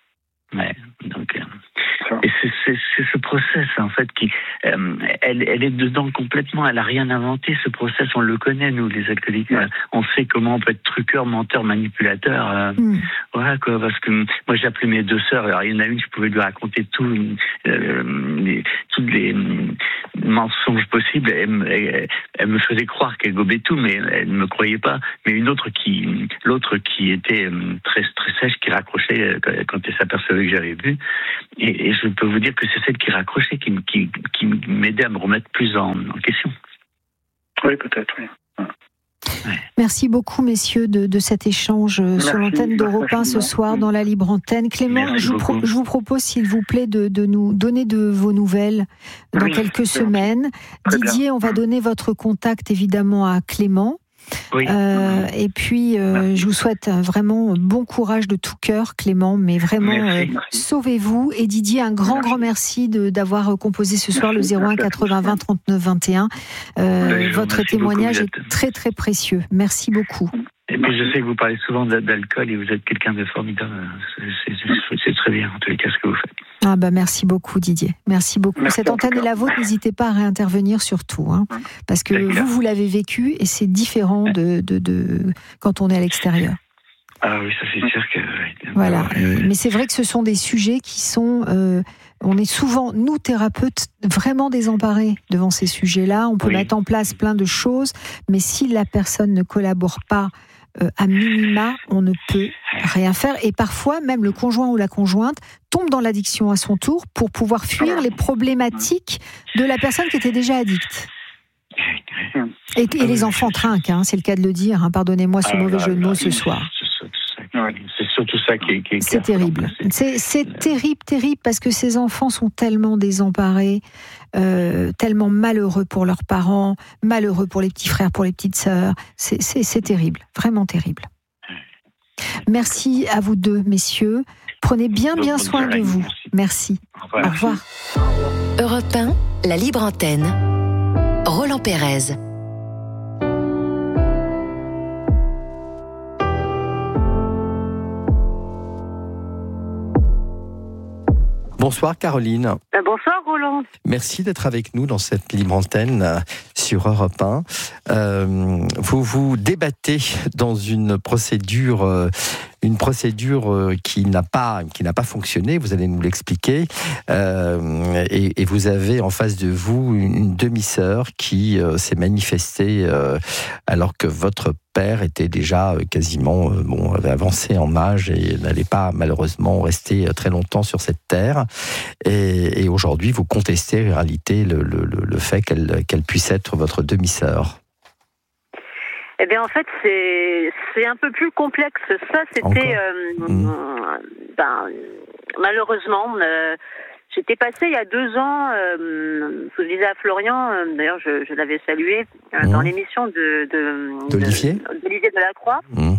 Ouais, donc... Euh... Et c'est, c'est, c'est ce process, en fait, qui, euh, elle, elle est dedans complètement, elle n'a rien inventé, ce process, on le connaît, nous, les alcooliques. Ouais. On sait comment on peut être truqueur, menteur, manipulateur. Euh, mm. Voilà, quoi, parce que moi, j'ai appelé mes deux sœurs, alors il y en a une, je pouvais lui raconter tout, euh, les, tous les mensonges possibles. Elle, elle, elle me faisait croire qu'elle gobait tout, mais elle ne me croyait pas. Mais une autre qui, l'autre qui était très, très sèche, qui raccrochait quand elle s'apercevait que j'avais bu. Et, et je peux vous dire que c'est celle qui raccrochait, qui, qui, qui m'aidait à me remettre plus en, en question. Oui, peut-être, oui. Ouais. Merci beaucoup, messieurs, de, de cet échange Merci, sur l'antenne d'Europe un ce soir dans la libre antenne. Clément, je vous, pro, je vous propose, s'il vous plaît, de, de nous donner de vos nouvelles dans oui, quelques semaines. Didier, bien. On va donner votre contact, évidemment, à Clément. Oui. Euh, et puis, euh, je vous souhaite vraiment bon courage de tout cœur, Clément, mais vraiment, merci, euh, merci. Sauvez-vous. Et Didier, un grand, merci. grand merci de, d'avoir composé ce soir merci, le zéro un quatre-vingts vingt trente-neuf vingt et un. Euh, oui, votre témoignage beaucoup, est très, très précieux. Merci beaucoup. Et puis, je sais que vous parlez souvent d'alcool et vous êtes quelqu'un de formidable. C'est, c'est, c'est très bien, en tous les cas, ce que vous faites. Ah bah merci beaucoup, Didier. Merci beaucoup. Merci Cette antenne est la vôtre. N'hésitez pas à réintervenir surtout, hein, parce que vous, vous l'avez vécu et c'est différent de, de, de quand on est à l'extérieur. Ah oui, ça c'est sûr que... Voilà. Mais c'est vrai que ce sont des sujets qui sont... Euh, on est souvent, nous, thérapeutes, vraiment désemparés devant ces sujets-là. On peut oui. mettre en place plein de choses, mais si la personne ne collabore pas, Euh, à minima, on ne peut rien faire. Et parfois, même le conjoint ou la conjointe tombe dans l'addiction à son tour pour pouvoir fuir les problématiques de la personne qui était déjà addicte. Et, et les enfants trinquent, hein, c'est le cas de le dire. Hein, pardonnez-moi ce mauvais jeu de mots ce soir. C'est surtout ça qui est... Qui est c'est terrible. C'est, c'est terrible, terrible, parce que ces enfants sont tellement désemparés, euh, tellement malheureux pour leurs parents, malheureux pour les petits frères, pour les petites sœurs. C'est, c'est, c'est terrible, vraiment terrible. Merci à vous deux, messieurs. Prenez bien, bien soin de vous. Merci. Au revoir. Europe un, la libre antenne. Roland Pérez. Bonsoir Caroline. Euh, bonsoir Roland. Merci d'être avec nous dans cette libre antenne euh, sur Europe un. Euh, vous vous débattez dans une procédure, euh, une procédure euh, qui n'a pas, qui n'a pas fonctionné. Vous allez nous l'expliquer. Euh, et, et vous avez en face de vous une, une demi-sœur qui euh, s'est manifestée euh, alors que votre père était déjà quasiment, bon, avait avancé en âge et n'allait pas malheureusement rester très longtemps sur cette terre. Et, et aujourd'hui, vous contestez en réalité le, le, le fait qu'elle, qu'elle puisse être votre demi-sœur. Eh bien, en fait, c'est, c'est un peu plus complexe. Ça, c'était, euh, mmh. ben, malheureusement, euh, j'étais passée il y a deux ans, euh, je disais à Florian, euh, d'ailleurs je, je l'avais salué, euh, mmh. dans l'émission de, de, d'Olivier de, d'Olivier Delacroix. Mmh.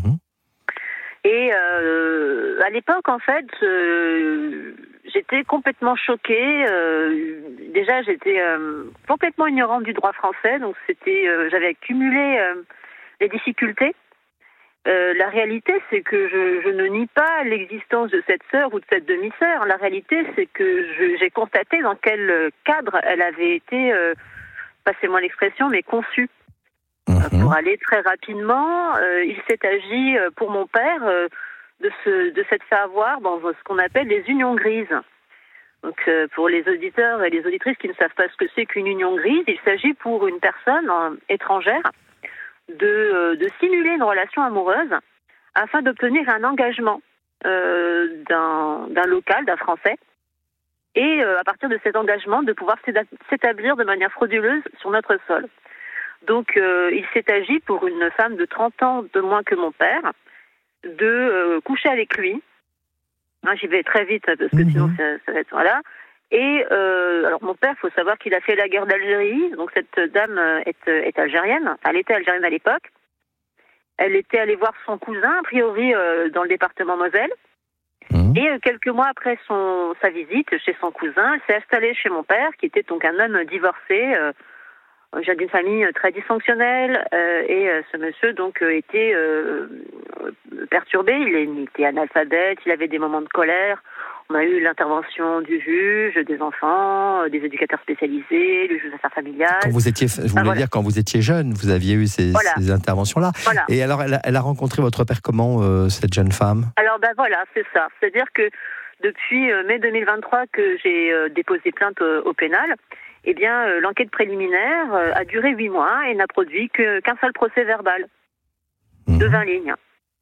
Et euh, à l'époque, en fait, euh, j'étais complètement choquée. Euh, déjà, j'étais euh, complètement ignorante du droit français, donc c'était, euh, j'avais accumulé euh, les difficultés. Euh, la réalité, c'est que je, je ne nie pas l'existence de cette sœur ou de cette demi-sœur. La réalité, c'est que je, j'ai constaté dans quel cadre elle avait été, euh, passez-moi l'expression, mais conçue. Mmh. Euh, pour aller très rapidement, euh, il s'est agi euh, pour mon père euh, de, se, de s'être fait avoir dans ce qu'on appelle les unions grises. Donc, euh, pour les auditeurs et les auditrices qui ne savent pas ce que c'est qu'une union grise, il s'agit pour une personne euh, étrangère De, euh, de simuler une relation amoureuse afin d'obtenir un engagement euh, d'un, d'un local, d'un Français, et euh, à partir de cet engagement, de pouvoir s'établir de manière frauduleuse sur notre sol. Donc, euh, il s'est agi pour une femme de trente ans de moins que mon père, de euh, coucher avec lui. Hein, j'y vais très vite, parce que mmh. sinon ça, ça va être... Voilà. Et euh, alors mon père, il faut savoir qu'il a fait la guerre d'Algérie, donc cette dame est, est algérienne, elle était algérienne à l'époque. Elle était allée voir son cousin, a priori euh, dans le département Moselle. Mmh. Et euh, quelques mois après son, sa visite chez son cousin, elle s'est installée chez mon père, qui était donc un homme divorcé, euh, d'une famille très dysfonctionnelle, euh, et euh, ce monsieur donc euh, était euh, perturbé, il était analphabète, il avait des moments de colère. On a eu l'intervention du juge, des enfants, des éducateurs spécialisés, le juge des affaires familiales. Quand vous étiez, je voulais ah, voilà. dire, quand vous étiez jeune, vous aviez eu ces, voilà. ces interventions-là. Voilà. Et alors, elle a, elle a rencontré votre père comment, euh, cette jeune femme ? Alors, ben voilà, c'est ça. C'est-à-dire que depuis euh, mai deux mille vingt-trois que j'ai euh, déposé plainte euh, au pénal, eh bien, euh, l'enquête préliminaire euh, a duré huit mois et n'a produit que, qu'un seul procès verbal mmh. de vingt lignes.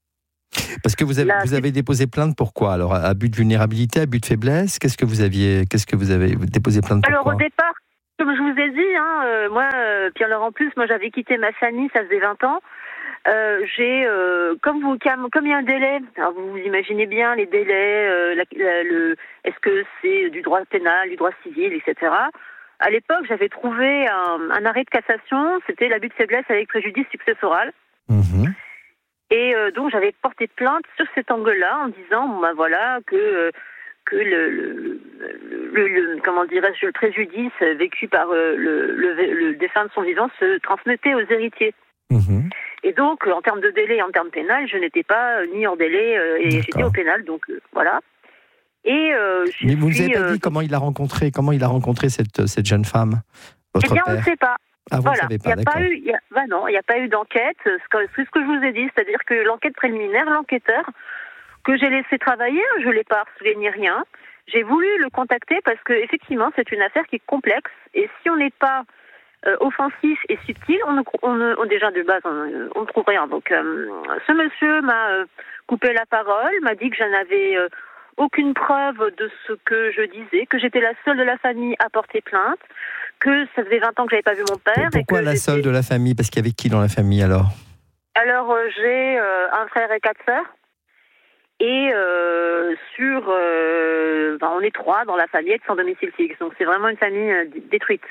Parce que vous avez, Là, vous avez déposé plainte pour quoi ? Alors, abus de vulnérabilité, abus de faiblesse ? Qu'est-ce que vous aviez, qu'est-ce que vous avez déposé plainte pour Alors, quoi ? au départ, comme je vous ai dit, hein, euh, moi, euh, Pierre-Laurent Plus, moi, j'avais quitté ma famille, ça faisait vingt ans. Euh, j'ai, euh, comme vous, comme il y a un délai, alors vous vous imaginez bien les délais, euh, la, la, le, est-ce que c'est du droit pénal, du droit civil, et cetera. À l'époque, j'avais trouvé un, un arrêt de cassation, c'était l'abus de faiblesse avec préjudice successoral. Mmh. Et euh, donc j'avais porté plainte sur cet angle-là en disant, bon, ben voilà, que euh, que le, le, le, le comment dirais-je, le préjudice vécu par euh, le, le, le défunt de son vivant se transmettait aux héritiers. Mmh. Et donc, en termes de délai, en termes pénal, je n'étais pas ni hors délai euh, et D'accord. j'étais au pénal, donc euh, voilà. Et euh, je Mais vous suis, nous avez pas euh, dit comment il a rencontré, comment il a rencontré cette cette jeune femme, votre Eh bien, père. on ne sait pas. Ah, vous voilà. ne savez pas, il y a d'accord. pas eu, il y a, bah non, il n'y a pas eu d'enquête. C'est ce que je vous ai dit, c'est-à-dire que l'enquête préliminaire, l'enquêteur que j'ai laissé travailler, je ne l'ai pas harcelé ni rien. J'ai voulu le contacter parce que effectivement, c'est une affaire qui est complexe. Et si on n'est pas euh, offensif et subtil, on, ne, on, ne, on déjà de base, on, on ne trouve rien. Donc, euh, ce monsieur m'a euh, coupé la parole, m'a dit que je n'avais euh, aucune preuve de ce que je disais, que j'étais la seule de la famille à porter plainte, que ça faisait vingt ans que j'avais pas vu mon père. Pourquoi et que la seule de la famille ? Parce qu'il y avait qui dans la famille alors ? Alors euh, j'ai euh, un frère et quatre sœurs. Et euh, sur, euh, ben, on est trois dans la famille sans domicile fixe. Donc c'est vraiment une famille euh, détruite.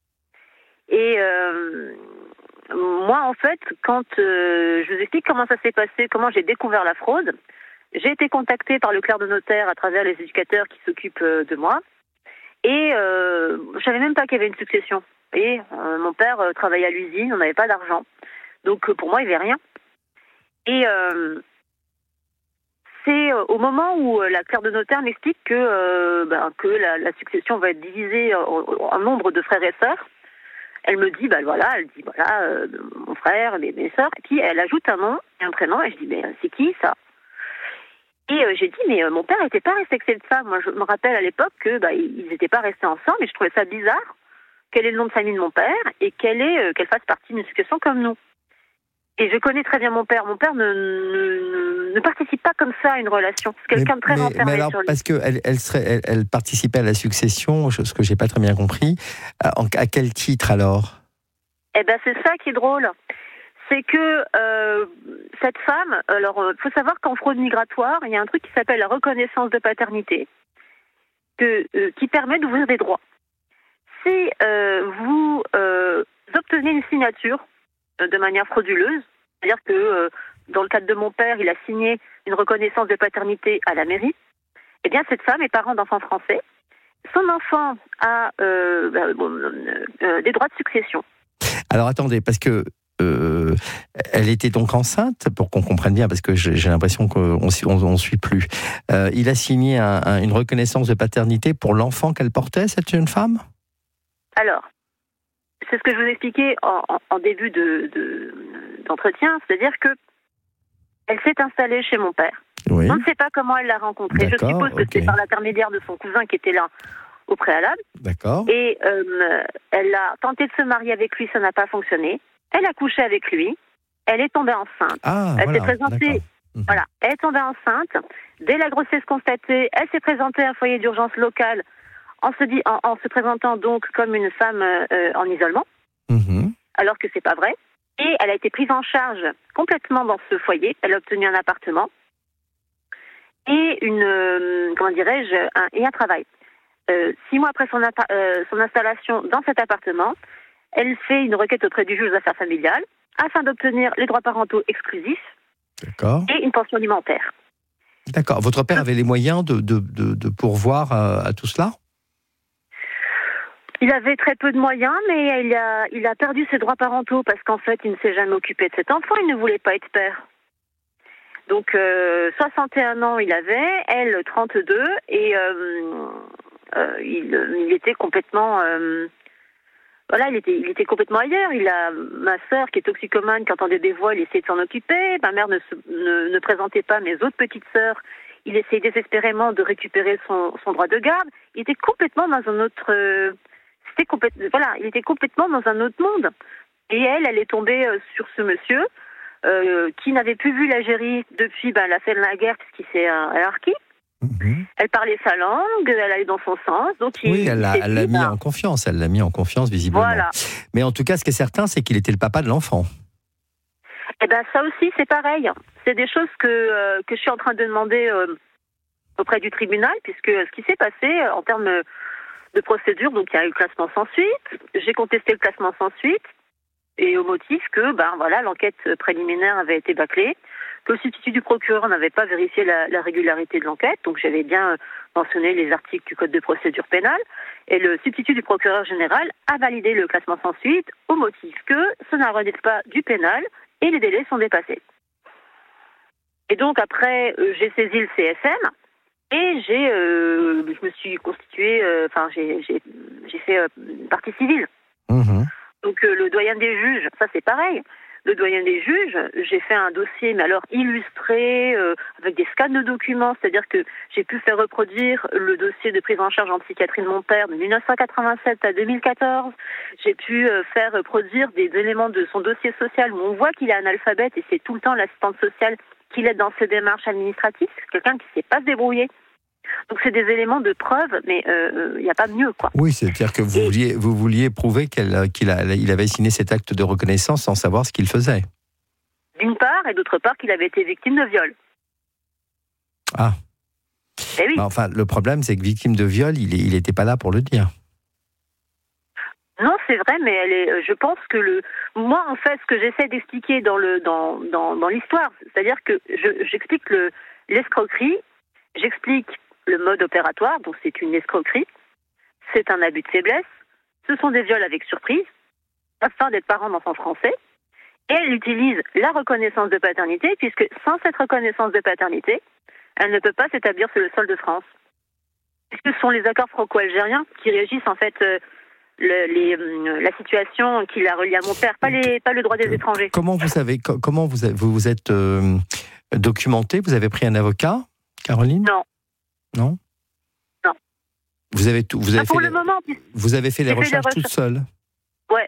Et euh, moi en fait, quand euh, je vous explique comment ça s'est passé, comment j'ai découvert la fraude, j'ai été contactée par le clerc de notaire à travers les éducateurs qui s'occupent euh, de moi. Et euh, je savais même pas qu'il y avait une succession. Et euh, mon père euh, travaillait à l'usine, on n'avait pas d'argent. Donc euh, pour moi, il n'y avait rien. Et euh, c'est euh, au moment où euh, la clerc de notaire m'explique que, euh, ben, que la, la succession va être divisée en, en nombre de frères et sœurs. Elle me dit, ben voilà, elle dit, voilà, euh, mon frère, mes, mes sœurs. Et puis elle ajoute un nom et un prénom. Et je dis, mais c'est qui ça ? Et euh, j'ai dit, mais euh, mon père n'était pas resté avec cette femme. Moi, je me rappelle à l'époque que bah, ils n'étaient pas restés ensemble, et je trouvais ça bizarre. Quel est le nom de famille de mon père et quelle est euh, qu'elle fasse partie d'une succession comme nous. Et je connais très bien mon père. Mon père ne, ne, ne participe pas comme ça à une relation. C'est quelqu'un de très mais, renfermé mais alors, sur lui. parce qu'elle elle serait, elle, elle participait à la succession, ce que j'ai pas très bien compris. À, à quel titre alors ? Eh ben, c'est ça qui est drôle. C'est que euh, cette femme, alors il euh, faut savoir qu'en fraude migratoire, il y a un truc qui s'appelle la reconnaissance de paternité, que, euh, qui permet d'ouvrir des droits. Si euh, vous euh, obtenez une signature euh, de manière frauduleuse, c'est-à-dire que euh, dans le cadre de mon père, il a signé une reconnaissance de paternité à la mairie, eh bien cette femme est parent d'enfants français. Son enfant a euh, euh, euh, euh, des droits de succession. Alors attendez, parce que Euh, elle était donc enceinte, pour qu'on comprenne bien, parce que j'ai, j'ai l'impression qu'on ne suit plus. Euh, il a signé un, un, une reconnaissance de paternité pour l'enfant qu'elle portait, cette jeune femme ? Alors, c'est ce que je vous expliquais en, en, en début de, de, d'entretien, c'est-à-dire que elle s'est installée chez mon père. Oui. On ne sait pas comment elle l'a rencontré. D'accord, je suppose que okay. c'est par l'intermédiaire de son cousin qui était là au préalable. D'accord. Et euh, elle a tenté de se marier avec lui, ça n'a pas fonctionné. Elle a couché avec lui, elle est tombée enceinte. Ah, elle voilà, s'est présentée, mmh. voilà, elle est tombée enceinte. Dès la grossesse constatée, elle s'est présentée à un foyer d'urgence local en se, dit, en, en se présentant donc comme une femme euh, en isolement, mmh. alors que c'est pas vrai. Et elle a été prise en charge complètement dans ce foyer. Elle a obtenu un appartement et une, euh, comment dirais-je, un, et un travail. Euh, six mois après son, euh, son installation dans cet appartement, elle fait une requête auprès du juge des affaires familiales afin d'obtenir les droits parentaux exclusifs. D'accord. Et une pension alimentaire. D'accord. Votre père avait les moyens de, de, de, de pourvoir à, à tout cela ? Il avait très peu de moyens, mais il a, il a perdu ses droits parentaux parce qu'en fait, il ne s'est jamais occupé de cet enfant. Il ne voulait pas être père. Donc euh, soixante et un ans il avait, elle trente-deux, et euh, euh, il, il était complètement... Euh, Voilà, il était, il était complètement ailleurs. Il a ma sœur qui est toxicomane, qui entendait des voix, il essayait de s'en occuper. Ma mère ne, se, ne, ne présentait pas mes autres petites sœurs. Il essayait désespérément de récupérer son, son droit de garde. Il était complètement dans un autre, euh, c'était complètement, voilà, il était complètement dans un autre monde. Et elle, elle est tombée euh, sur ce monsieur euh, qui n'avait plus vu l'Algérie depuis ben, la fin de la guerre, puisqu'il s'est euh, harki. Mmh. Elle parlait sa langue, elle allait dans son sens. Donc il, oui, elle l'a, elle l'a mis ben, en confiance, elle l'a mis en confiance visiblement. Voilà. Mais en tout cas, ce qui est certain, c'est qu'il était le papa de l'enfant. Eh ben ça aussi, c'est pareil. C'est des choses que euh, que je suis en train de demander euh, auprès du tribunal, puisque ce qui s'est passé euh, en termes de procédure, donc il y a eu le classement sans suite. J'ai contesté le classement sans suite, et au motif que ben voilà, l'enquête préliminaire avait été bâclée, que le substitut du procureur n'avait pas vérifié la, la régularité de l'enquête, donc j'avais bien mentionné les articles du Code de procédure pénale, et le substitut du procureur général a validé le classement sans suite au motif que ce ne relève pas du pénal et les délais sont dépassés. Et donc après, euh, j'ai saisi le C S M et j'ai, euh, je me suis constituée, enfin euh, j'ai, j'ai, j'ai fait euh, une partie civile. Mmh. Donc euh, le doyen des juges, ça c'est pareil. Le doyen des juges, j'ai fait un dossier, mais alors illustré, euh, avec des scans de documents, c'est-à-dire que j'ai pu faire reproduire le dossier de prise en charge en psychiatrie de mon père de dix-neuf cent quatre-vingt-sept à deux mille quatorze. J'ai pu euh, faire produire des éléments de son dossier social où on voit qu'il est analphabète et c'est tout le temps l'assistante sociale qui l'aide dans ses démarches administratives. C'est quelqu'un qui ne sait pas se débrouiller. Donc c'est des éléments de preuve, mais il euh, n'y a pas mieux, quoi. Oui, c'est-à-dire que vous, et... vouliez, vous vouliez prouver qu'elle, qu'il a, il avait signé cet acte de reconnaissance sans savoir ce qu'il faisait. D'une part, et d'autre part qu'il avait été victime de viol. Ah. Et oui. Bah, enfin, le problème, c'est que victime de viol, il n'était pas là pour le dire. Non, c'est vrai, mais elle est, je pense que le, moi, en fait, ce que j'essaie d'expliquer dans le, dans, dans, dans l'histoire, c'est-à-dire que je, j'explique le, l'escroquerie, j'explique le mode opératoire, donc c'est une escroquerie, c'est un abus de faiblesse, ce sont des viols avec surprise, afin d'être parent d'enfants français, et elle utilise la reconnaissance de paternité, puisque sans cette reconnaissance de paternité, elle ne peut pas s'établir sur le sol de France. Puisque ce sont les accords franco-algériens qui régissent en fait euh, le, les, euh, la situation qui la relie à mon père, pas, les, pas le droit des étrangers. Comment vous savez, comment vous, avez, vous vous êtes euh, documenté? Vous avez pris un avocat, Caroline? Non. Non. Non. Vous avez tout. Vous avez ah, pour fait le les, moment. Vous avez fait les recherches, fait les recherches toute seule. Ouais.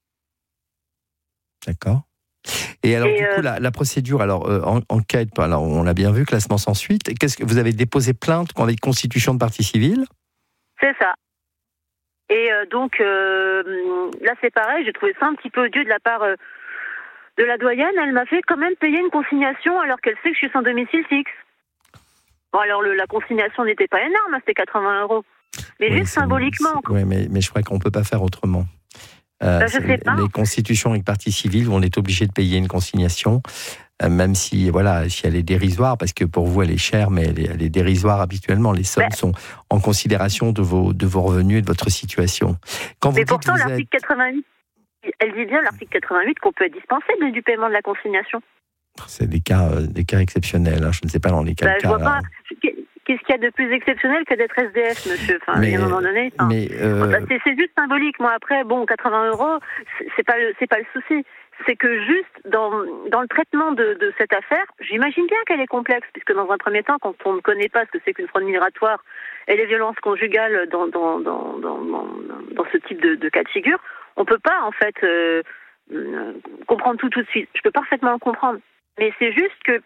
D'accord. Et alors Et du euh... coup la, la procédure, alors euh, en, enquête, alors on l'a bien vu, classement sans suite. Qu'est-ce que vous avez déposé plainte quand les constitutions de partie civile? C'est ça. Et euh, donc euh, là c'est pareil, j'ai trouvé ça un petit peu odieux de la part euh, de la doyenne. Elle m'a fait quand même payer une consignation alors qu'elle sait que je suis sans domicile fixe. Bon, alors le, la consignation n'était pas énorme, hein, c'était quatre-vingts euros. Mais oui, juste symboliquement. Oui, mais, mais je crois qu'on ne peut pas faire autrement. Euh, ben, je sais pas. Les constitutions avec partie civile, on est obligé de payer une consignation, euh, même si, voilà, si elle est dérisoire, parce que pour vous elle est chère, mais elle est, elle est dérisoire habituellement. Les sommes ben. sont en considération de vos, de vos revenus et de votre situation. Quand mais vous pourtant, dites l'article êtes... quatre-vingt-huit, elle dit bien, l'article quatre-vingt-huit, qu'on peut être dispensé du paiement de la consignation. C'est des cas, euh, des cas exceptionnels. Hein. Je ne sais pas dans les cas. Ben, de je cas vois là. pas. Qu'est-ce qu'il y a de plus exceptionnel que d'être S D F, monsieur? Enfin, mais, à un moment donné, enfin, mais euh... enfin, c'est, c'est juste symbolique. Moi, après, bon, quatre-vingts euros, c'est, c'est pas le, c'est pas le souci. C'est que juste dans, dans le traitement de, de cette affaire, j'imagine bien qu'elle est complexe, puisque dans un premier temps, quand on ne connaît pas ce que c'est qu'une fraude migratoire et les violences conjugales dans, dans, dans, dans, dans, dans ce type de, de cas de figure, on peut pas, en fait, euh, comprendre tout tout de suite. Je peux parfaitement le comprendre. Mais c'est juste que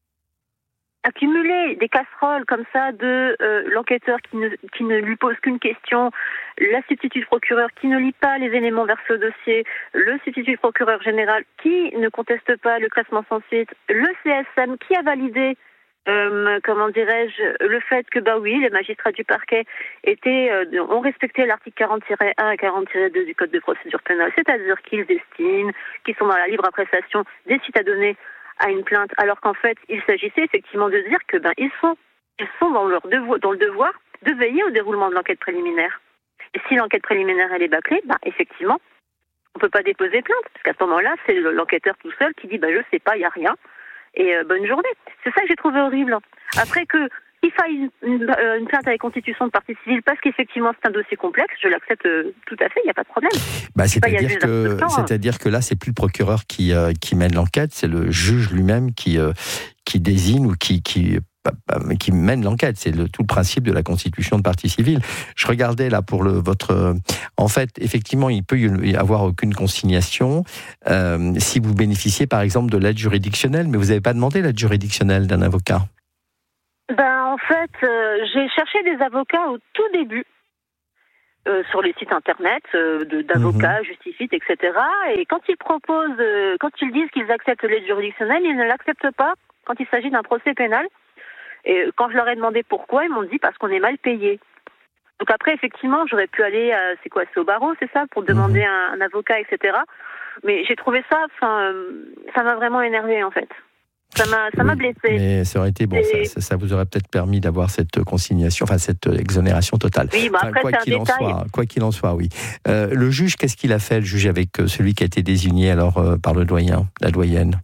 accumuler des casseroles comme ça de euh, l'enquêteur qui ne, qui ne lui pose qu'une question, la substitut procureur qui ne lit pas les éléments versés au dossier, le substitut procureur général qui ne conteste pas le classement sans suite, le C S M qui a validé, euh, comment dirais-je, le fait que, bah oui, les magistrats du parquet étaient, euh, ont respecté l'article quarante tiret un et quarante tiret deux du Code de procédure pénale, c'est-à-dire qu'ils estiment qu'ils sont dans la libre appréciation des sites à donner à une plainte, alors qu'en fait, il s'agissait effectivement de dire que ben ils sont, ils sont dans leur devoir, dans le devoir de veiller au déroulement de l'enquête préliminaire. Et si l'enquête préliminaire elle est bâclée, ben effectivement, on peut pas déposer plainte, parce qu'à ce moment-là, c'est l'enquêteur tout seul qui dit ben je sais pas, il y a rien, et euh, bonne journée. C'est ça que j'ai trouvé horrible. Après que il faille une, une, une plainte avec constitution de partie civile parce qu'effectivement c'est un dossier complexe, je l'accepte euh, tout à fait, il n'y a pas de problème. Bah, c'est-à-dire, que, c'est-à-dire que là, c'est plus le procureur qui, euh, qui mène l'enquête, c'est le juge lui-même qui, euh, qui désigne ou qui, qui, qui mène l'enquête. C'est le, tout le principe de la constitution de partie civile. Je regardais là pour le, votre... En fait, effectivement, il peut y avoir aucune consignation euh, si vous bénéficiez par exemple de l'aide juridictionnelle, mais vous n'avez pas demandé l'aide juridictionnelle d'un avocat. Ben, en fait, euh, j'ai cherché des avocats au tout début, euh, sur les sites internet, euh, de, d'avocats, mmh. Justifit, et cetera. Et quand ils proposent, euh, quand ils disent qu'ils acceptent l'aide juridictionnelle, ils ne l'acceptent pas quand il s'agit d'un procès pénal. Et quand je leur ai demandé pourquoi, ils m'ont dit parce qu'on est mal payé. Donc après, effectivement, j'aurais pu aller, à, c'est quoi, c'est au barreau, c'est ça, pour demander mmh. un, un avocat, et cetera. Mais j'ai trouvé ça, enfin, euh, ça m'a vraiment énervé en fait. Ça m'a, ça oui, m'a blessé. Mais ça aurait été bon, ça, ça, ça vous aurait peut-être permis d'avoir cette consignation, enfin cette exonération totale. Oui, mais enfin, après quoi c'est qu'il un en détail. soit, quoi qu'il en soit, oui. Euh, le juge, qu'est-ce qu'il a fait, le juge, avec celui qui a été désigné alors euh, par le doyen, la doyenne?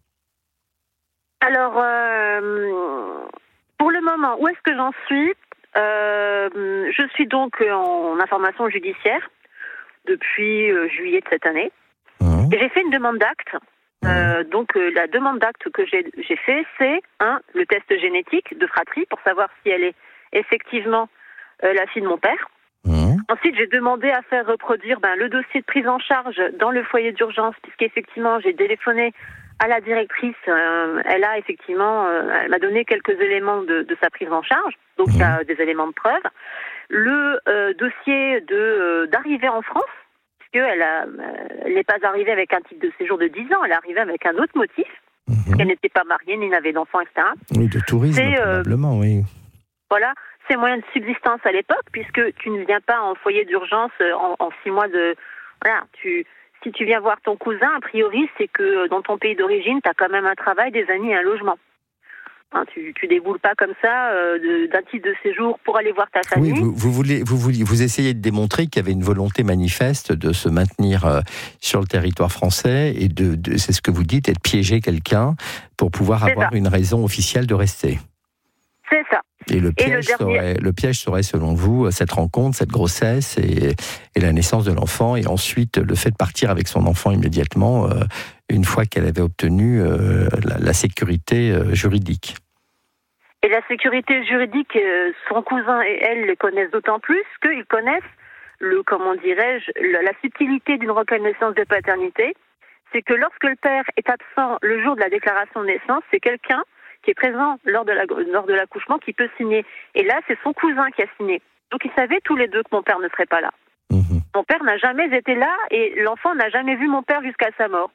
Alors, euh, pour le moment, où est-ce que j'en suis? euh, Je suis donc en information judiciaire depuis euh, juillet de cette année. Mmh. Et j'ai fait une demande d'acte. Euh, donc euh, la demande d'acte que j'ai, j'ai fait, c'est un, le test génétique de fratrie pour savoir si elle est effectivement euh, la fille de mon père. Mmh. Ensuite, j'ai demandé à faire reproduire ben, le dossier de prise en charge dans le foyer d'urgence, puisqu'effectivement, j'ai téléphoné à la directrice. Euh, elle a effectivement, euh, elle m'a donné quelques éléments de, de sa prise en charge, donc il mmh. y a des éléments de preuve. Le euh, dossier de euh, d'arrivée en France. Elle elle n'est pas arrivée avec un titre de séjour de dix ans, elle est arrivée avec un autre motif, mmh. qu'elle n'était pas mariée, ni n'avait d'enfants, et cetera. Oui, de tourisme, c'est, probablement, euh, oui. Voilà, c'est moyen de subsistance à l'époque, puisque tu ne viens pas en foyer d'urgence en, en six mois de... Voilà, tu, si tu viens voir ton cousin, a priori, c'est que dans ton pays d'origine, tu as quand même un travail, des amis et un logement. Hein, tu, tu déboules pas comme ça euh, de, d'un titre de séjour pour aller voir ta famille. Oui, vous, vous voulez, vous voulez, vous essayez de démontrer qu'il y avait une volonté manifeste de se maintenir euh, sur le territoire français et de, de, c'est ce que vous dites, et de piéger quelqu'un pour pouvoir c'est avoir ça. Une raison officielle de rester. C'est ça. Et le piège, et le, dernier... serait, le piège serait, selon vous, cette rencontre, cette grossesse et, et la naissance de l'enfant, et ensuite le fait de partir avec son enfant immédiatement, euh, une fois qu'elle avait obtenu euh, la, la sécurité euh, juridique. Et la sécurité juridique, euh, son cousin et elle le connaissent d'autant plus qu'ils connaissent le, comment dirais-je, le, la subtilité d'une reconnaissance de paternité. C'est que lorsque le père est absent le jour de la déclaration de naissance, c'est quelqu'un qui est présent lors de, la, lors de l'accouchement qui peut signer. Et là, c'est son cousin qui a signé. Donc ils savaient tous les deux que mon père ne serait pas là. Mmh. Mon père n'a jamais été là et l'enfant n'a jamais vu mon père jusqu'à sa mort.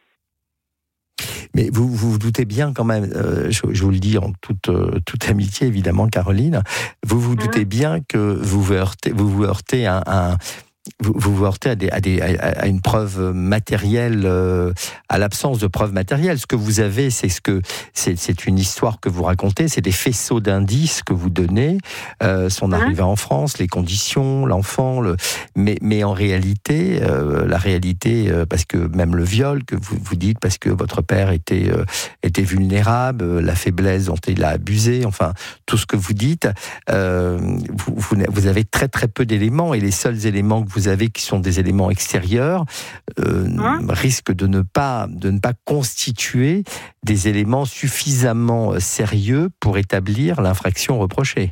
Mais vous vous, vous doutez bien quand même, euh, je, je vous le dis en toute, euh, toute amitié évidemment, Caroline, vous vous doutez mmh. bien que vous vous heurtez, vous vous heurtez à un... Vous vous heurtez à, des, à, des, à une preuve matérielle, euh, à l'absence de preuves matérielles. Ce que vous avez, c'est ce que c'est, c'est une histoire que vous racontez, c'est des faisceaux d'indices que vous donnez, euh, son arrivée en France, les conditions, l'enfant, le... mais mais en réalité, euh, la réalité, euh, parce que même le viol que vous vous dites, parce que votre père était euh, était vulnérable, euh, la faiblesse dont il a abusé, enfin tout ce que vous dites, euh, vous, vous vous avez très très peu d'éléments, et les seuls éléments que vous vous avez, qui sont des éléments extérieurs, euh, hein risquent de ne pas de ne pas constituer des éléments suffisamment sérieux pour établir l'infraction reprochée.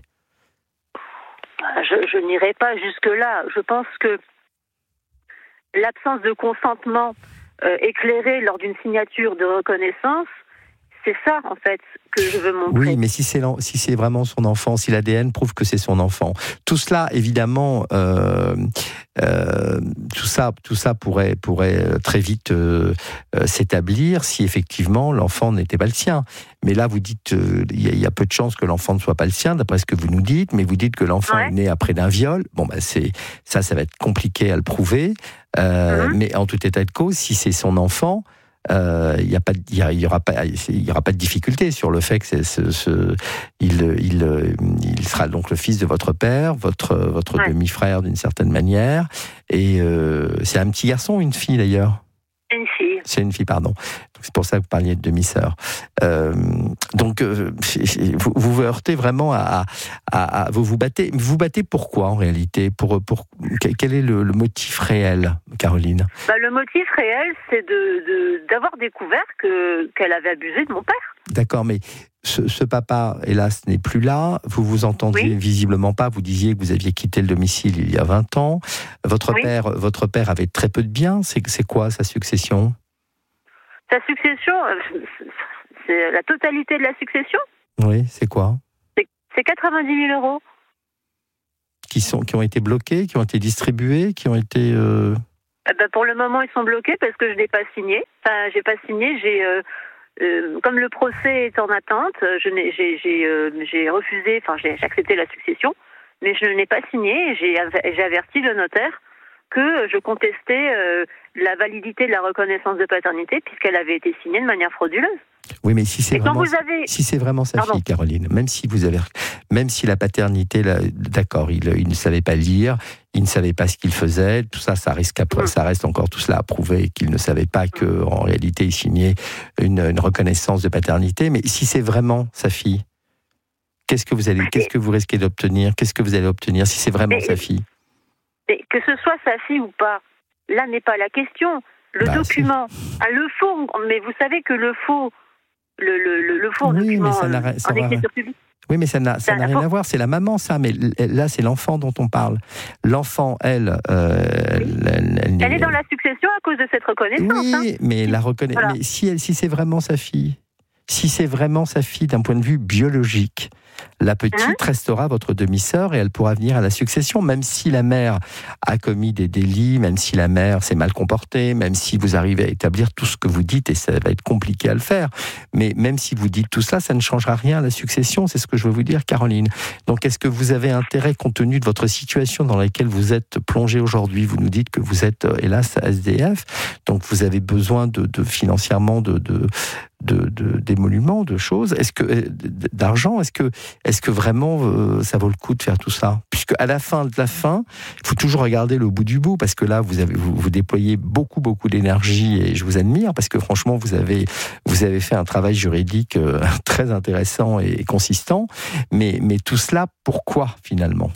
Je, je n'irai pas jusque-là. Je pense que l'absence de consentement euh, éclairé lors d'une signature de reconnaissance, c'est ça, en fait, que je veux montrer. Oui, mais si c'est, si c'est vraiment son enfant, si l'A D N prouve que c'est son enfant, tout cela, évidemment, euh, euh, tout ça, tout ça pourrait, pourrait très vite euh, euh, s'établir si effectivement l'enfant n'était pas le sien. Mais là, vous dites, euh, il y, y a peu de chances que l'enfant ne soit pas le sien, d'après ce que vous nous dites, mais vous dites que l'enfant ouais. est né après d'un viol. Bon, ben c'est ça, ça va être compliqué à le prouver. Euh, mm-hmm. Mais en tout état de cause, si c'est son enfant, il euh, n'y a pas, il y, y aura pas, il y aura pas de difficulté sur le fait que c'est ce, ce il, il, il sera donc le fils de votre père, votre, votre ouais. demi-frère d'une certaine manière, et euh, c'est un petit garçon ou une fille d'ailleurs? Une fille. C'est une fille, pardon. Donc, c'est pour ça que vous parliez de demi-sœur. Euh, donc, euh, vous, vous vous heurtez vraiment à, à, à vous vous battez. Vous battez pourquoi en réalité? Pour, pour quel est le, le motif réel, Caroline? Bah, le motif réel, c'est de, de d'avoir découvert que qu'elle avait abusé de mon père. D'accord, mais ce, ce papa, hélas, n'est plus là. Vous vous entendiez oui. visiblement pas. Vous disiez que vous aviez quitté le domicile il y a vingt ans. Votre oui. père, votre père avait très peu de biens. C'est, c'est quoi sa succession? Sa succession, c'est la totalité de la succession. Oui, c'est quoi? C'est, c'est quatre-vingt-dix mille euros. Qui, sont, qui ont été bloqués, qui ont été distribués, qui ont été... Euh... Eh ben pour le moment, ils sont bloqués parce que je n'ai pas signé. Enfin, j'ai pas signé, j'ai... Euh, Euh, comme le procès est en attente, je n'ai, j'ai, j'ai, euh, j'ai refusé, enfin j'ai, j'ai accepté la succession, mais je n'ai pas signé. J'ai, j'ai averti le notaire que je contestais euh, la validité de la reconnaissance de paternité puisqu'elle avait été signée de manière frauduleuse. Oui, mais si c'est, vraiment, vous avez... si c'est vraiment sa Pardon. fille, Caroline, même si vous avez, même si la paternité, là, d'accord, il, il ne savait pas lire, il ne savait pas ce qu'il faisait, tout ça, ça risque après, mmh. ça reste encore tout cela à prouver qu'il ne savait pas que, mmh. en réalité, il signait une, une reconnaissance de paternité. Mais si c'est vraiment sa fille, qu'est-ce que vous allez, qu'est-ce que vous risquez d'obtenir? Qu'est-ce que vous allez obtenir si c'est vraiment mais, sa fille? mais que ce soit sa fille ou pas, là n'est pas la question. Le bah, document, ah, le faux, mais vous savez que le faux. Le, le, le, le faux oui, document ça n'a, ça en écriture publique. Oui, mais ça n'a, ça, ça n'a rien à voir. C'est la maman, ça. Mais là, c'est l'enfant dont on parle. L'enfant, elle... Euh, oui. elle, elle, elle est dans la succession à cause de cette reconnaissance. Oui, hein. mais, la reconna... voilà. mais si, elle, si c'est vraiment sa fille, si c'est vraiment sa fille d'un point de vue biologique, la petite hein restera votre demi-sœur et elle pourra venir à la succession, même si la mère a commis des délits, même si la mère s'est mal comportée, même si vous arrivez à établir tout ce que vous dites, et ça va être compliqué à le faire, mais même si vous dites tout ça, ça ne changera rien à la succession, c'est ce que je veux vous dire, Caroline. Donc est-ce que vous avez intérêt, compte tenu de votre situation dans laquelle vous êtes plongée aujourd'hui, vous nous dites que vous êtes, hélas, S D F, donc vous avez besoin de, de financièrement de... de De, de, d'émoluments, de choses, est-ce que d'argent, est-ce que, est-ce que vraiment euh, ça vaut le coup de faire tout ça? Puisque à la fin de la fin, il faut toujours regarder le bout du bout, parce que là, vous avez, vous, vous déployez beaucoup, beaucoup d'énergie, et je vous admire, parce que franchement, vous avez, vous avez fait un travail juridique euh, très intéressant et consistant. Mais, mais tout cela, pourquoi finalement?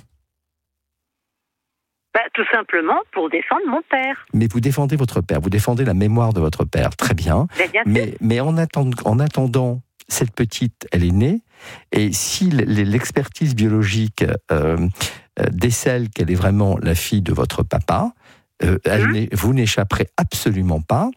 Bah, tout simplement pour défendre mon père. Mais vous défendez votre père, vous défendez la mémoire de votre père, très bien. bien mais mais en, attend, en attendant, cette petite, elle est née, et si l'expertise biologique euh, décèle qu'elle est vraiment la fille de votre papa, euh, elle mmh. vous n'échapperez absolument pas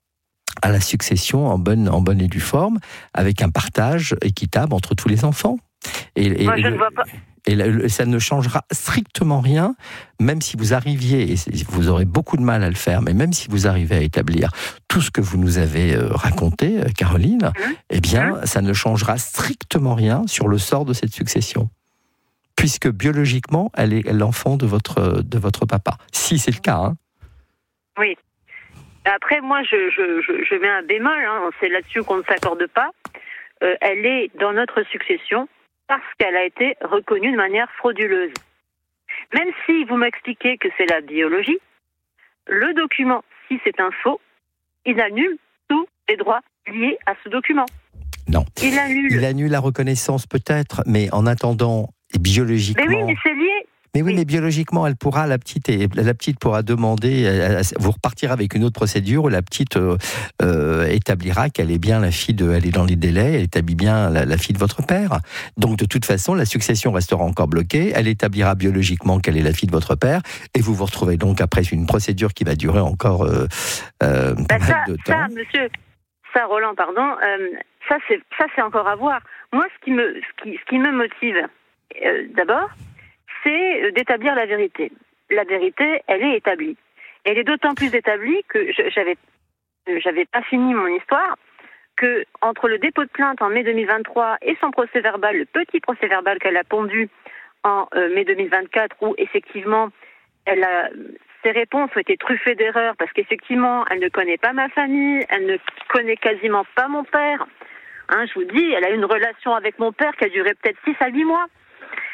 à la succession en bonne, en bonne et due forme, avec un partage équitable entre tous les enfants. Et, Moi, et je le, ne vois pas... Et ça ne changera strictement rien, même si vous arriviez, et vous aurez beaucoup de mal à le faire, mais même si vous arrivez à établir tout ce que vous nous avez raconté, Caroline, mmh. eh bien, mmh. ça ne changera strictement rien sur le sort de cette succession. Puisque biologiquement, elle est l'enfant de votre, de votre papa. Si c'est le cas, hein. Oui. Après, moi, je, je, je, je mets un bémol, hein, c'est là-dessus qu'on ne s'accorde pas. Euh, elle est dans notre succession parce qu'elle a été reconnue de manière frauduleuse. Même si vous m'expliquez que c'est la biologie, le document, si c'est un faux, il annule tous les droits liés à ce document. Non. Il annule. Il annule la reconnaissance peut-être, mais en attendant, biologiquement... Mais oui, mais c'est lié. Mais oui, mais biologiquement, elle pourra, la petite, et la petite pourra demander, elle, vous repartirez avec une autre procédure où la petite euh, euh, établira qu'elle est bien la fille de, elle est dans les délais, elle établit bien la, la fille de votre père. Donc de toute façon, la succession restera encore bloquée, elle établira biologiquement qu'elle est la fille de votre père, et vous vous retrouvez donc après une procédure qui va durer encore euh, euh, pas ben mal ça, de temps. Ça, monsieur, ça, Roland, pardon, euh, ça c'est, ça c'est encore à voir. Moi, ce qui me, ce qui, ce qui me motive, euh, d'abord, c'est d'établir la vérité. La vérité, elle est établie. Elle est d'autant plus établie que je, j'avais, j'avais pas fini mon histoire, que entre le dépôt de plainte en mai deux mille vingt-trois et son procès verbal, le petit procès verbal qu'elle a pondu en euh, mai deux mille vingt-quatre, où effectivement, elle a, ses réponses ont été truffées d'erreurs parce qu'effectivement, elle ne connaît pas ma famille, elle ne connaît quasiment pas mon père. Hein, je vous dis, elle a eu une relation avec mon père qui a duré peut-être six à huit mois.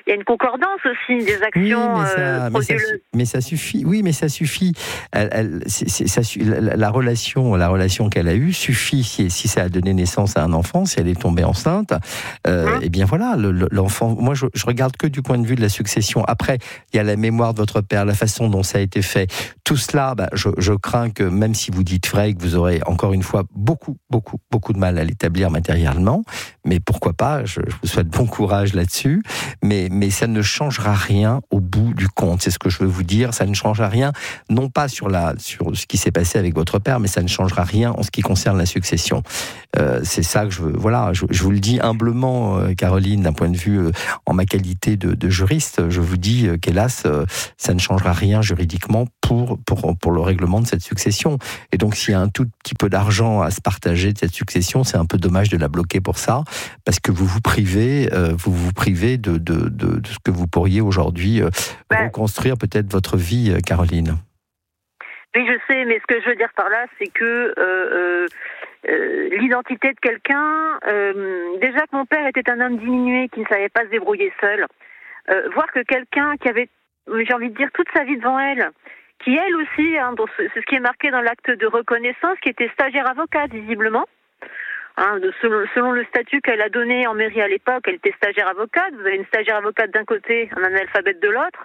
il y a une concordance aussi des actions oui, mais, ça, euh, mais, ça, mais ça suffit. Oui, mais ça suffit. Elle, elle, c'est, c'est, ça, la, la relation, la relation qu'elle a eue suffit si, si ça a donné naissance à un enfant, si elle est tombée enceinte. Euh, mmh. Et bien voilà, le, le, l'enfant. Moi, je, je regarde que du point de vue de la succession. Après, il y a la mémoire de votre père, la façon dont ça a été fait. Tout cela, bah, je, je crains que même si vous dites vrai, que vous aurez encore une fois beaucoup, beaucoup, beaucoup de mal à l'établir matériellement. Mais pourquoi pas, je, je vous souhaite bon courage là-dessus. Mais, mais ça ne changera rien au bout du compte. C'est ce que je veux vous dire. Ça ne changera rien, non pas sur, la, sur ce qui s'est passé avec votre père, mais ça ne changera rien en ce qui concerne la succession. Euh, c'est ça que je veux. Voilà, je, je vous le dis humblement, euh, Caroline, d'un point de vue, euh, en ma qualité de, de juriste, je vous dis euh, qu'hélas, euh, ça ne changera rien juridiquement pour, pour, pour le règlement de cette succession. Et donc, s'il y a un tout petit peu d'argent à se partager de cette succession, c'est un peu dommage de la bloquer pour ça, parce que vous vous privez, euh, vous vous privez de, de, de, de ce que vous pourriez aujourd'hui euh, ouais. reconstruire peut-être votre vie, euh, Caroline. Oui, je sais, mais ce que je veux dire par là, c'est que euh, euh, l'identité de quelqu'un, euh, déjà que mon père était un homme diminué qui ne savait pas se débrouiller seul, euh, voir que quelqu'un qui avait, j'ai envie de dire, toute sa vie devant elle, qui elle aussi, hein, c'est ce qui est marqué dans l'acte de reconnaissance, qui était stagiaire avocate visiblement, hein, de, selon, selon le statut qu'elle a donné en mairie à l'époque, elle était stagiaire avocate, vous avez une stagiaire avocate d'un côté, un analphabète de l'autre,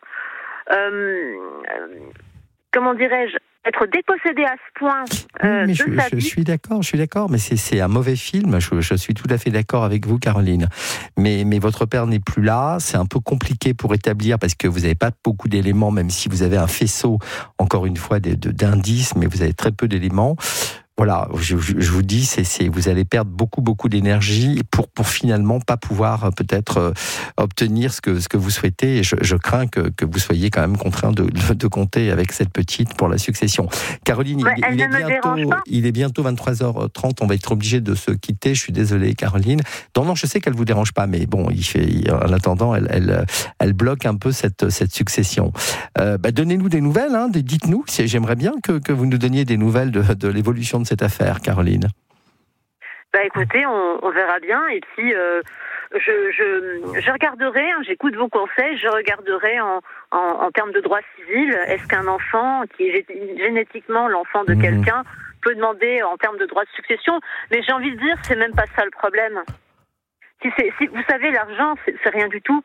euh, comment dirais-je, être dépossédé à ce point euh, oui, mais de je, sa je, vie. Je suis d'accord, je suis d'accord, mais c'est, c'est un mauvais film. Je, je suis tout à fait d'accord avec vous, Caroline. Mais, mais votre père n'est plus là. C'est un peu compliqué pour établir parce que vous n'avez pas beaucoup d'éléments, même si vous avez un faisceau, encore une fois, de, de, d'indices, mais vous avez très peu d'éléments. Voilà, je, je vous dis, c'est, c'est, vous allez perdre beaucoup, beaucoup d'énergie pour, pour finalement pas pouvoir peut-être euh, obtenir ce que, ce que vous souhaitez. Et je, je crains que, que vous soyez quand même contraint de, de, de compter avec cette petite pour la succession. Caroline, ouais, il, il, est bientôt, il est bientôt vingt-trois heures trente. On va être obligé de se quitter. Je suis désolé, Caroline. Non, non, je sais qu'elle vous dérange pas, mais bon, il fait, en attendant, elle, elle, elle bloque un peu cette, cette succession. Euh, bah, donnez-nous des nouvelles, hein, dites-nous. J'aimerais bien que, que vous nous donniez des nouvelles de, de l'évolution de cette affaire, Caroline. Bah écoutez, on, on verra bien, et puis euh, je, je, je regarderai, hein, j'écoute vos conseils, je regarderai en, en, en termes de droit civil, est-ce qu'un enfant qui est génétiquement l'enfant de mmh. quelqu'un peut demander en termes de droit de succession, mais j'ai envie de dire, c'est même pas ça le problème. Si c'est, si, vous savez, l'argent, c'est, c'est rien du tout.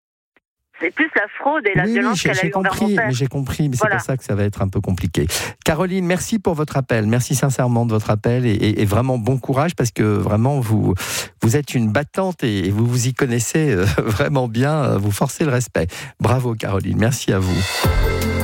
C'est plus la fraude et la oui, violence oui, qu'elle a eu envers mon père. Mais j'ai compris, mais voilà. C'est pour ça que ça va être un peu compliqué. Caroline, merci pour votre appel. Merci sincèrement de votre appel et, et, et vraiment bon courage parce que vraiment, vous, vous êtes une battante et, et vous vous y connaissez vraiment bien. Vous forcez le respect. Bravo, Caroline. Merci à vous.